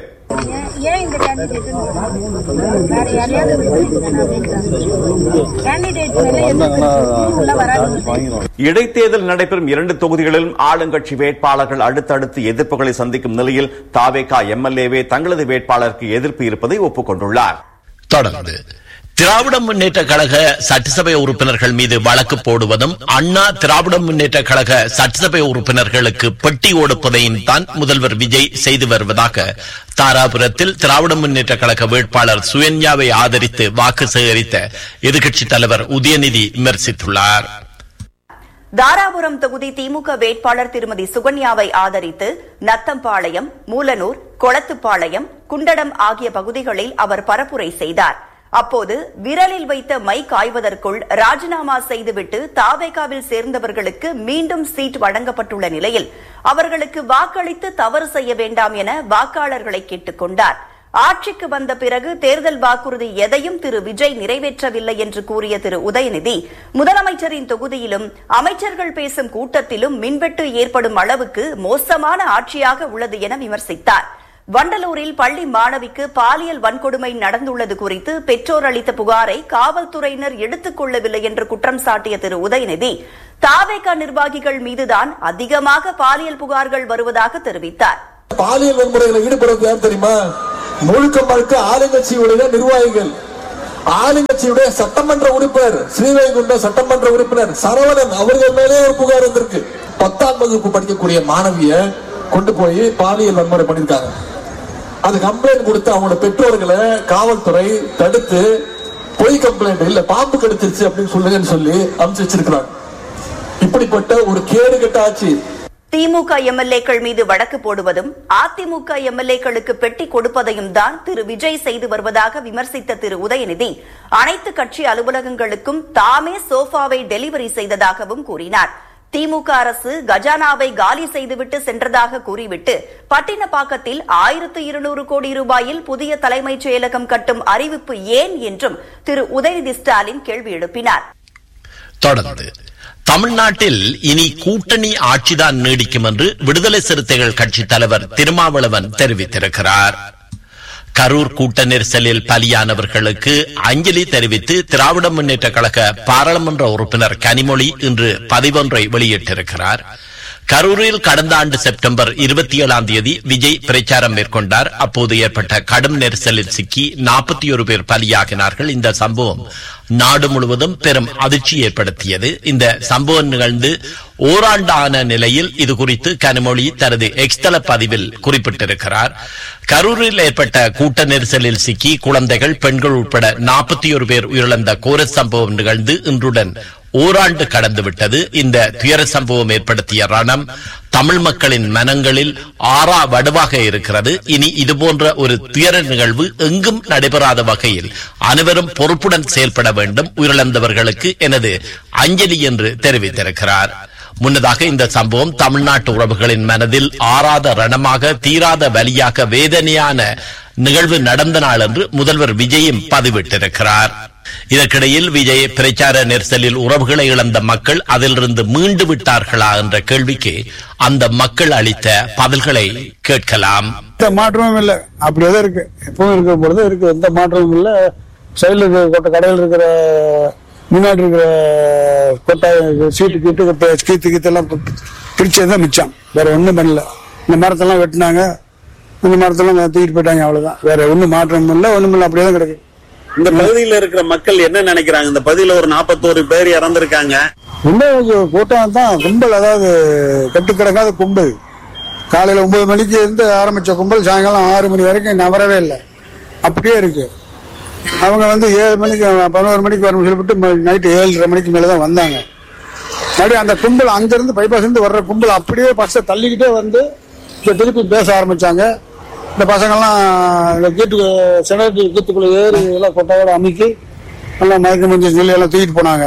இடைத்தேர்தல் நடைபெறும் இரண்டு தொகுதிகளிலும் ஆளுங்கட்சி வேட்பாளர்கள் அடுத்தடுத்து எதிர்ப்புகளை சந்திக்கும் நிலையில் தாவேகா எம்எல்ஏவே தங்களது வேட்பாளருக்கு எதிர்ப்பு இருப்பதை ஒப்புக்கொண்டுள்ளார். தொடர்ந்து திராவிட முன்னேற்ற கழக சட்டசபை உறுப்பினர்கள் மீது வழக்கு போடுவதும் அண்ணா திராவிட முன்னேற்ற கழக சட்டசபை உறுப்பினர்களுக்கு பெட்டி கொடுப்பதையும் தான் முதல்வர் விஜய் செய்து வருவதாக தாராபுரத்தில் திராவிட முன்னேற்ற கழக வேட்பாளர் சுயன்யாவை ஆதரித்து வாக்கு சேகரித்த எதிர்க்கட்சித் தலைவர் உதயநிதி விமர்சித்துள்ளார். தாராபுரம் தொகுதி திமுக வேட்பாளர் திருமதி சுகன்யாவை ஆதரித்து நத்தம்பாளையம், மூலனூர், கொளத்துப்பாளையம், குண்டடம் ஆகிய பகுதிகளில் அவர் பரப்புரை செய்தார். அப்போது விரலில் வைத்த மை காய்வதற்குள் ராஜினாமா செய்துவிட்டு தாவேகாவில் சேர்ந்தவர்களுக்கு மீண்டும் சீட் வழங்கப்பட்டுள்ள நிலையில் அவர்களுக்கு வாக்களித்து தவறு செய்ய வேண்டாம் என வாக்காளர்களை கேட்டுக் கொண்டார். ஆட்சிக்கு வந்த பிறகு தேர்தல் வாக்குறுதி எதையும் திரு விஜய் நிறைவேற்றவில்லை என்று கூறிய திரு உதயநிதி முதலமைச்சரின் தொகுதியிலும் அமைச்சர்கள் பேசும் கூட்டத்திலும் மின்வெட்டு ஏற்படும் அளவுக்கு மோசமான ஆட்சியாக உள்ளது என விமர்சித்தார். வண்டலூரில் பள்ளி மாணவிக்கு பாலியல் வன்கொடுமை நடந்துள்ளது குறித்து பெற்றோர் அளித்த புகாரை காவல்துறையினர் எடுத்துக் கொள்ளவில்லை என்று குற்றம் சாட்டிய திரு உதயநிதி தாவேகா நிர்வாகிகள் மீதுதான் அதிகமாக பாலியல் புகார்கள் வருவதாக தெரிவித்தார். பாலியல் வன்முறைகளில் ஈடுபடுவது யார் தெரியுமா? முழுக்க முழுக்க ஆளுங்கட்சியுடைய நிர்வாகிகள். ஆளுங்கட்சியுடைய சட்டமன்ற உறுப்பினர் ஸ்ரீவைகுண்ட சட்டமன்ற உறுப்பினர் சரவணன் அவர்கள் மேலே ஒரு புகார் வந்திருக்கு. பத்தாம் வகுப்பு படிக்கக்கூடிய மாணவிய கொண்டு போய் பாலியல் வன்முறை பண்ணிருக்காங்க. அது கம்ப்ளைண்ட் கொடுத்து அவங்களோட பெற்றோர்களை காவல்துறை தடுத்து பொய் கம்ப்ளைண்ட் இல்ல பாம்பு கடிச்சிருச்சு அப்படின்னு சொல்லுங்கன்னு சொல்லி அனுப்பிச்சு வச்சிருக்கிறாங்க. இப்படிப்பட்ட ஒரு கேடு கெட்ட ஆட்சி. திமுக எம்எல்ஏக்கள் மீது வழக்கு போடுவதும் அதிமுக எம்எல்ஏக்களுக்கு பெட்டி கொடுப்பதையும் தான் திரு விஜய் செய்து வருவதாக விமர்சித்த திரு உதயநிதி அனைத்து கட்சி அலுவலகங்களுக்கும் தாமே சோஃபாவை டெலிவரி செய்ததாகவும் கூறினார். திமுக அரசு கஜானாவை காலி செய்துவிட்டு சென்றதாக கூறிவிட்டு பட்டினப்பாக்கத்தில் ஆயிரத்து இருநூறு கோடி ரூபாயில் புதிய தலைமைச் செயலகம் கட்டும் அறிவிப்பு ஏன் என்றும் திரு உதயநிதி ஸ்டாலின் கேள்வி எழுப்பினார். தொடர்ந்து தமிழ்நாட்டில் இனி கூட்டணி ஆட்சிதான் நீடிக்கும் என்று விடுதலை சிறுத்தைகள் கட்சி தலைவர் திருமாவளவன் தெரிவித்திருக்கிறார். கரூர் கூட்ட நெரிசலில் பலியானவர்களுக்கு அஞ்சலி தெரிவித்து திராவிட முன்னேற்ற கழக பாராளுமன்ற உறுப்பினர் கனிமொழி இன்று பதிவொன்றை வெளியிட்டிருக்கிறார். கரூரில் கடந்த ஆண்டு செப்டம்பர் இருபத்தி ஏழாம் தேதி விஜய் பிரச்சாரம் மேற்கொண்டார். அப்போது ஏற்பட்ட கடும் நெரிசலில் சிக்கி நாற்பத்தி ஒரு பேர் பலியாகினார்கள். இந்த சம்பவம் நாடு முழுவதும் பெரும் அதிர்ச்சி ஏற்படுத்தியது. இந்த சம்பவம் நிகழ்ந்து ஓராண்டு ஆன நிலையில் இது குறித்து கனிமொழி தனது எக்ஸ்தல பதிவில் குறிப்பிட்டிருக்கிறார். கரூரில் ஏற்பட்ட கூட்ட நெரிசலில் சிக்கி குழந்தைகள், பெண்கள் உட்பட நாற்பத்தி ஒரு பேர் உயிரிழந்த கோர சம்பவம் நிகழ்ந்து இன்றுடன் ஓராண்டு கடந்துவிட்டது. இந்த துயர சம்பவம் ஏற்படுத்திய ரணம் தமிழ் மக்களின் மனங்களில் ஆறா வடுவாக இருக்கிறது. இனி இதுபோன்ற ஒரு துயர நிகழ்வு எங்கும் நடைபெறாத வகையில் அனைவரும் பொறுப்புடன் செயல்பட வேண்டும். உயிரிழந்தவர்களுக்கு எனது அஞ்சலி என்று தெரிவித்திருக்கிறார். முன்னதாக இந்த சம்பவம் தமிழ்நாட்டு உறவுகளின் மனதில் ஆறாத ரணமாக, தீராத வலியாக, வேதனையான நிகழ்வு நடந்த நாள் என்று முதல்வர் விஜயும் பதிவிட்டிருக்கிறார். இதற்கிடையில் விஜய் பிரச்சார நெரிசலில் உறவுகளை இழந்த மக்கள் அதிலிருந்து மீண்டு விட்டார்களா என்ற கேள்விக்கு அந்த மக்கள் அளித்த பதில்களை கேட்கலாம். எந்த மாற்றமும் இல்லை, அப்படியே இருக்கு. எப்பவும் இருக்கிற பொழுது இருக்கு, எந்த மாற்றமும் இல்லை. சைடுல இருக்கிற கடையில் இருக்கிற முன்னாடி இருக்கிற கொட்டை சீட்டு கீட்டு கீத்து கீத்தெல்லாம் பிரிச்சதுதான் மிச்சம். வேற ஒன்றும் பண்ணல. இந்த மரத்தெல்லாம் வெட்டினாங்க, இந்த மரத்தெல்லாம் தூக்கிட்டு போயிட்டாங்க, அவ்வளவுதான். வேற ஒன்றும் மாற்றம் இல்லை, ஒண்ணும் இல்லை, அப்படியே தான் கிடக்கு. இந்த பகுதியில் இருக்கிற மக்கள் என்ன நினைக்கிறாங்க? இந்த பகுதியில ஒரு நாற்பத்தோரு பேர் இறந்திருக்காங்க. ரொம்ப கூட்டம் தான், கும்பல், அதாவது கட்டுக்கிடக்காத கும்பல். காலையில ஒன்பது மணிக்கு இருந்து ஆரம்பிச்ச கும்பல் சாயங்காலம் ஆறு மணி வரைக்கும் நவரவே இல்லை, அப்படியே இருக்கு. அவங்க வந்து ஏழு மணிக்கு பதினோரு மணிக்கு வரணும் சொல்லிவிட்டு நைட்டு ஏழரை மணிக்கு மேலதான் வந்தாங்க. மறுபடியும் அந்த கும்பல் அங்கிருந்து பைபாஸ் இருந்து வர்ற கும்பல் அப்படியே பஸ்ஸை தள்ளிக்கிட்டே வந்து திருப்பி பேச ஆரம்பிச்சாங்க. இந்த பசங்கள்லாம் இந்த கீட்டு செனட்டு கீத்துக்குள்ள ஏறி எல்லாம் கொட்டையோட அமைக்கி எல்லாம் மயக்க முடிஞ்சு சொல்லி எல்லாம் தூக்கிட்டு போனாங்க.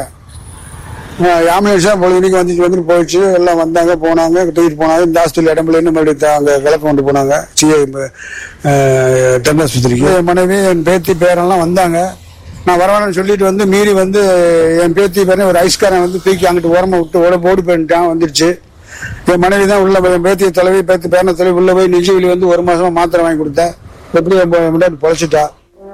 ஆம்புலன்ஸா பொழுதுக்கு வந்துட்டு வந்துட்டு போயிடுச்சு. எல்லாம் வந்தாங்க, போனாங்க, தூக்கிட்டு போனாங்க. இந்த ஹாஸ்பிட்டல் இடம்புலன்னு மறுபடியும் அங்கே கிளப்ப கொண்டு போனாங்க சிஐ தென்னாஸ்பத்திரிக்கு. என் மனைவி, என் பேத்தி பேரெல்லாம் வந்தாங்க. நான் வரவேன்னு சொல்லிட்டு வந்து மீறி வந்து என் பேத்தி பேரன் ஒரு ஐஸ்காரன் வந்து தூக்கி அங்கிட்டு ஓரமா விட்டு ஓட ஓடி போயிட்டான். வந்துருச்சு. என் மனைவி தான் உள்ள என் பேத்திய தலைவி பேத்தி பேரனை தலைவி உள்ள போய் நெஞ்சு வெளி வந்து ஒரு மாசமா மாத்திரை வாங்கி கொடுத்தேன். எப்படி முன்னாடி பொழைச்சிட்டா.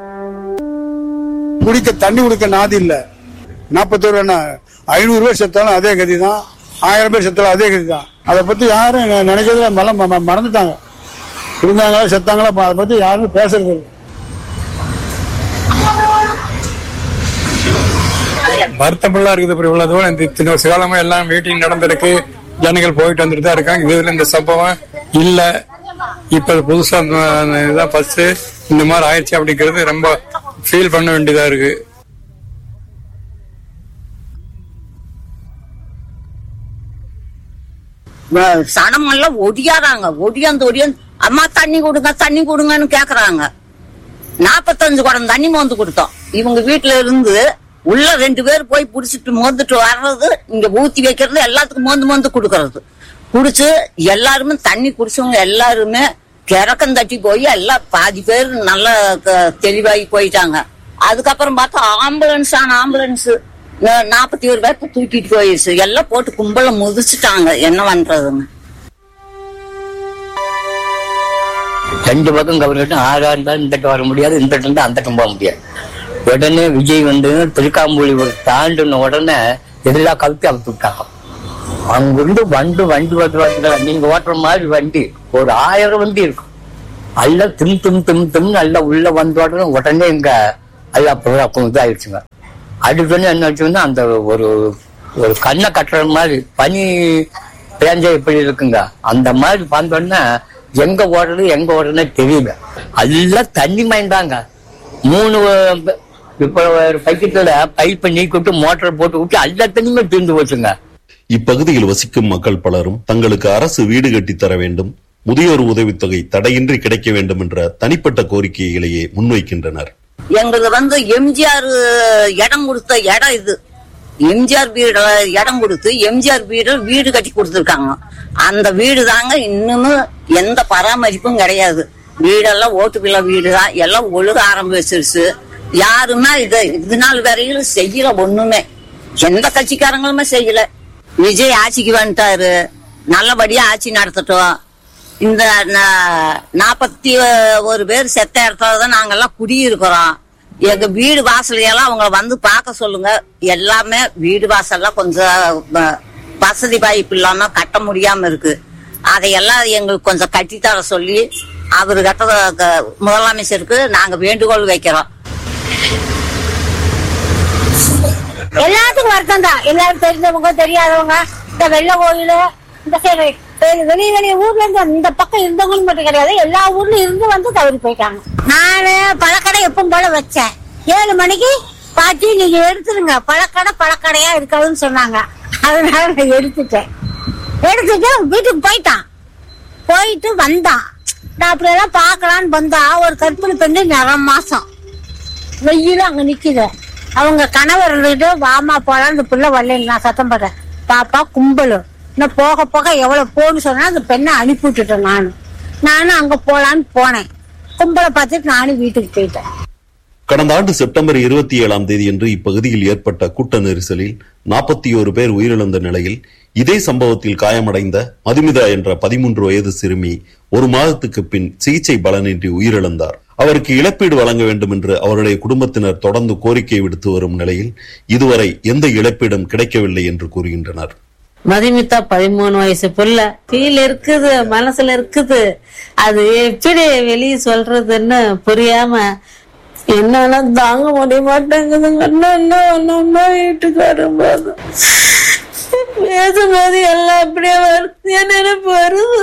குடிக்க தண்ணி குடிக்க நாதி இல்ல. நாற்பத்தோரு ஐநூறு பேர் செத்தாலும் அதே கதி தான், ஆயிரம் பேர் செத்தாலும் அதே கதி தான். அதை பத்தி யாரும் நினைக்கிறதுல மலம் மறந்துட்டாங்க. இருந்தாங்களா செத்தாங்களா அதை பத்தி யாருமே பேசுறது இல்லை. வருத்தப்படலாம் இருக்குது. அப்புறம் இவ்வளவு தூரம் இந்த இத்தனை வருஷ காலமா எல்லாம் மீட்டிங் நடந்திருக்கு, ஜனங்கள் போயிட்டு வந்துட்டு தான் இருக்காங்க. இதுல இந்த சம்பவம் இல்ல, இப்ப புதுசா இதான் ஃபர்ஸ்ட் இந்த மாதிரி ஆயிடுச்சு அப்படிங்கிறது ரொம்ப ஃபீல் பண்ண வேண்டியதா இருக்கு. சனம் எல்லாம் ஒடியாறாங்க, ஒடியாந்து ஒடியாந்து அம்மா தண்ணி கொடுங்க தண்ணி கொடுங்கன்னு கேக்குறாங்க. நாப்பத்தஞ்சு குடம் தண்ணி மோந்து கொடுத்தோம். இவங்க வீட்டுல இருந்து உள்ள ரெண்டு பேர் போய் புடிச்சிட்டு மோந்துட்டு வர்றது, இங்க ஊத்தி வைக்கிறது, எல்லாத்துக்கும் மோந்து மோந்து கொடுக்கறது. குடிச்சு எல்லாருமே தண்ணி குடிச்சவங்க எல்லாருமே கிறக்கம் தட்டி போய் எல்லாம் பாதி பேர் நல்லா தெளிவாகி போயிட்டாங்க. அதுக்கப்புறம் பார்த்தா ஆம்புலன்ஸ் ஆன ஆம்புலன்ஸ் நாற்பத்தி ஒரு பேர்த்த தூக்கிட்டு போயிடுச்சு. எல்லாம் போட்டு கும்பல முதிச்சுட்டாங்க. என்ன பண்றதுன்னு ரெண்டு பக்கம் கவர்மெண்ட் ஆறா இருந்தா இந்தட்டு வர முடியாது, இந்த இருந்தா அந்தட்டும் போக முடியாது. உடனே விஜய் வந்து திருக்காம்பூலி ஒரு தாண்டின உடனே எல்லா கழுத்தையும் அவுத்து விட்டாங்க. அங்கிருந்து வண்டு வண்டி வந்து வந்து நீங்க ஓட்டுற மாதிரி வண்டி ஒரு ஆயிரம் வண்டி இருக்கும். எல்லாம் திம் திம் திம் திம் நல்லா உள்ள வந்த உடனே உடனே இங்க எல்லாம் இதாயிடுச்சுங்க. அடுத்தோடனே என்ன ஆச்சுன்னா அந்த ஒரு ஒரு கண்ணை கட்டுற மாதிரி பனி பேஞ்சா எப்படி இருக்குங்க அந்த மாதிரி பார்த்தோன்னா எங்க ஓடுறது எங்க ஓடுறதுன்னு தெரியல. எல்லாம் தண்ணி மயந்தாங்க. மூணு இப்ப ஒரு பைக்கெட்ல பைப்பை நீக்கிட்டு மோட்டர் போட்டு விட்டு எல்லா தண்ணியுமே தீர்ந்து போச்சுங்க. இப்பகுதியில் வசிக்கும் மக்கள் பலரும் தங்களுக்கு அரசு வீடு கட்டித்தர வேண்டும், முதியோர் உதவித்தொகை தடையின்றி கிடைக்க வேண்டும் என்ற தனிப்பட்ட கோரிக்கைகளையே முன்வைக்கின்றனர். எங்களுக்கு வந்து எம்ஜிஆர் இடம் கொடுத்த இடம் இது. எம்ஜிஆர் வீடு இடம் கொடுத்து எம்ஜிஆர் வீடு வீடு கட்டி கொடுத்துருக்காங்க. அந்த வீடு தாங்க இன்னமும் எந்த பராமரிப்பும் கிடையாது. வீடெல்லாம் ஓட்டு பிள்ளை வீடு தான், எல்லாம் ஒழுக ஆரம்பிச்சிருச்சு. யாருன்னா இது இது நாள் வரையிலும் செய்யல, ஒண்ணுமே எந்த கட்சிக்காரங்களுமே செய்யல. விஜய் ஆட்சிக்கு வந்துட்டாரு, நல்லபடியா ஆட்சி நடத்தட்டும். இந்த நாப்பத்தி ஒரு பேர் செத்த இடத்துலதான் நாங்கெல்லாம் குடியிருக்கிறோம். எங்க வீடு வாசலையெல்லாம் அவங்கள வந்து பார்க்க சொல்லுங்க. எல்லாமே வீடு வாசல்லாம் கொஞ்சம் வசதி வாய்ப்பு இல்லாம கட்ட முடியாம இருக்கு. அதையெல்லாம் எங்களுக்கு கொஞ்சம் கட்டித்தர சொல்லி அவரு கட்ட முதலமைச்சருக்கு நாங்க வேண்டுகோள் வைக்கிறோம். எல்லாத்துக்கும் வருத்தம் தான். எல்லாரும் தெரிஞ்சவங்க தெரியாதவங்க இந்த வெள்ள கோயில இந்த சைடு வெளிய வெளிய ஊர்ல இருந்து இந்த பக்கம் இருந்தவங்களும் மட்டும் கிடையாது, எல்லா ஊர்ல இருந்து வந்து தவறி போயிட்டாங்க. நானு பழக்கடை எப்பவும் போல வச்சேன். ஏழு மணிக்கு பாட்டி நீங்க எடுத்துருங்க, பழக்கடை பழக்கடையா இருக்காதுன்னு சொன்னாங்க. அதனால நான் எடுத்துட்டேன். எடுத்துட்டு வீட்டுக்கு போயிட்டான். போயிட்டு வந்தான். நான் அப்படி எல்லாம் பாக்கலான்னு வந்தா ஒரு கற்பிணி பெண்ணு நிறம் மாசம் வெயில அங்க நிக்குது. அவங்க கணவர் வாமா போலாம், இந்த பிள்ளை வரல, நான் சத்தம் போடுறேன். பாப்பா கும்பலும் இன்னும் போக போக எவ்வளவு போன்னு சொன்னா அந்த பெண்ணை அனுப்பி விட்டுட்டேன். நானும் நானும் அங்க போலான்னு போனேன். கும்பலை பார்த்துட்டு நானும் வீட்டுக்கு போயிட்டேன். கடந்த ஆண்டு செப்டம்பர் இருபத்தி ஏழாம் தேதி அன்று இப்பகுதியில் ஏற்பட்ட கூட்ட நெரிசலில் நாற்பத்தி ஒரு பேர் உயிரிழந்த நிலையில் இதே சம்பவத்தில் காயமடைந்த மதுமிதா என்ற பதிமூன்று வயது சிறுமி ஒரு மாதத்துக்கு பின் சிகிச்சை பலனின்றி உயிரிழந்தார். அவருக்கு இழப்பீடு வழங்க வேண்டும் என்று அவருடைய குடும்பத்தினர் தொடர்ந்து கோரிக்கை விடுத்து வரும் நிலையில் இதுவரை எந்த இழப்பீடும் கிடைக்கவில்லை என்று கூறுகின்றனர். மதுமிதா பதிமூணு வயசு புள்ள ஃபீல் இருக்குது, மனசுல இருக்குது. அது எப்படி வெளியே சொல்றதுன்னு புரியாம என்னால தாங்க முடிய மாட்டேங்குதுங்க. வீட்டுக்கு வரும்போது பேசும்போது எல்லாம் அப்படியே வருது, என் நினைப்பு வருது.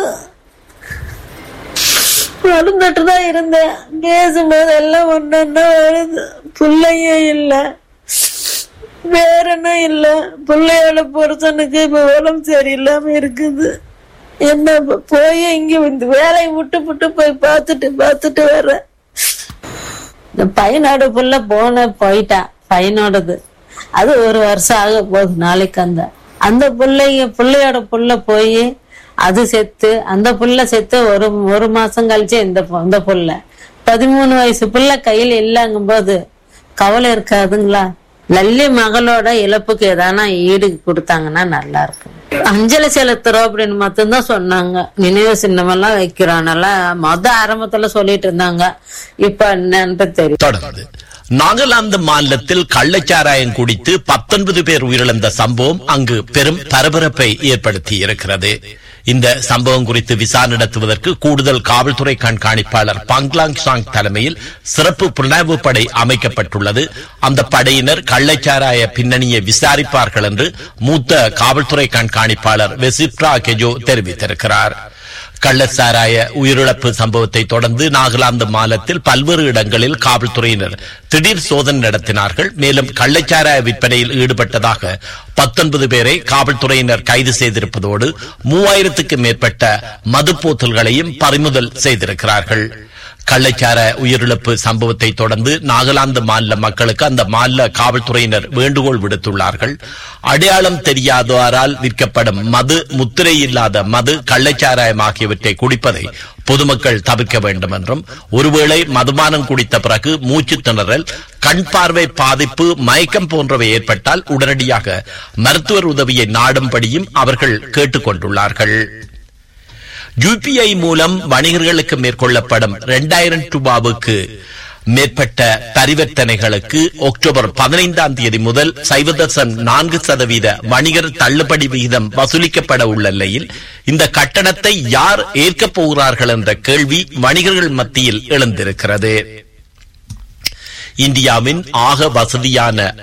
மருந்துட்டு தான் இருந்தேன். பேசும்போது எல்லாம் ஒன்னு ஒன்னா வருது. பிள்ளையும் இல்ல, வேற என்ன இல்ல. பிள்ளையோட புருஷனுக்கு இப்ப உடம்பு சரியில்லாம இருக்குது. என்ன போய் இங்க வந்து வேலையை விட்டு விட்டு போய் பார்த்துட்டு பார்த்துட்டு வர்றேன். இந்த பையனோட புள்ள போன போயிட்டான். பையனோடது அது ஒரு வருஷம் ஆக போகுது. நாளைக்கு அந்த அந்த பிள்ளைய பிள்ளையோட புள்ள போய் அது செத்து, அந்த புள்ள செத்து ஒரு ஒரு மாசம் கழிச்சு இந்த இந்த புள்ள பதிமூணு வயசு புள்ள கையில இல்லங்கும் போது கவலை இருக்காதுங்களா? லல்லி மகளோட இழப்புக்கு எதானா ஈடு கொடுத்தாங்கன்னா நல்லா இருக்கும். அஞ்சலி செலுத்துறோம் அப்படின்னு மட்டும்தான் சொன்னாங்க. நினைவு சின்னமெல்லாம் வைக்கிறோம் மொத ஆரம்பத்துல சொல்லிட்டு இருந்தாங்க. இப்ப என்னன்னு தெரியும். நாகாலாந்து மாநிலத்தில் கள்ளச்சாராயம் குடித்து பத்தொன்பது பேர் உயிரிழந்த சம்பவம் அங்கு பெரும் பரபரப்பை ஏற்படுத்தி இருக்கிறது. இந்த சம்பவம் குறித்து விசாரணை நடத்துவதற்கு கூடுதல் காவல்துறை கண்காணிப்பாளர் பங்லாங் சாங் தலைமையில் சிறப்பு புலனாய்வு படை அமைக்கப்பட்டுள்ளது. அந்த படையினர் கள்ளச்சாராய பின்னணியை விசாரிப்பார்கள் என்று மூத்த காவல்துறை கண்காணிப்பாளர் வெசிப்ரா கெஜோ தெரிவித்திருக்கிறார். கள்ளச்சாராய உயிரிழப்பு சம்பவத்தை தொடர்ந்து நாகாலாந்து மாநிலத்தில் பல்வேறு இடங்களில் காவல்துறையினர் திடீர் சோதனை நடத்தினார்கள். மேலும் கள்ளச்சாராய விற்பனையில் ஈடுபட்டதாக பத்தொன்பது பேரை காவல்துறையினர் கைது செய்திருப்பதோடு மூவாயிரத்துக்கு மேற்பட்ட மது போத்தல்களையும் பறிமுதல் செய்திருக்கிறார்கள். கள்ளச்சார உயிரிழப்பு சம்பவத்தை தொடர்ந்து நாகாலாந்து மாநில மக்களுக்கு அந்த மாநில காவல்துறையினர் வேண்டுகோள் விடுத்துள்ளார்கள். அடையாளம் தெரியாதவரால் விற்கப்படும் மது, முத்திரை இல்லாத மது, கள்ளச்சாராயம் ஆகியவற்றை குடிப்பதை பொதுமக்கள் தவிர்க்க வேண்டும் என்றும், ஒருவேளை மதுபானம் குடித்த பிறகு மூச்சு திணறல், கண் பார்வை பாதிப்பு, மயக்கம் போன்றவை ஏற்பட்டால் உடனடியாக மருத்துவர் உதவியை நாடும்படியும் அவர்கள் கேட்டுக் கொண்டுள்ளார்கள். யுபிஐ மூலம் வணிகர்களுக்கு மேற்கொள்ளப்படும் இரண்டாயிரம் ரூபாவுக்கு மேற்பட்ட பரிவர்த்தனைகளுக்கு அக்டோபர் பதினைந்தாம் தேதி முதல் சைவ தசம் நான்கு சதவீத வணிகர் தள்ளுபடி விகிதம் வசூலிக்கப்பட உள்ள நிலையில் இந்த கட்டணத்தை யார் ஏற்கப் போகிறார்கள் என்ற கேள்வி வணிகர்கள் மத்தியில் எழுந்திருக்கிறது. இந்தியாவின் ஆக வசதியான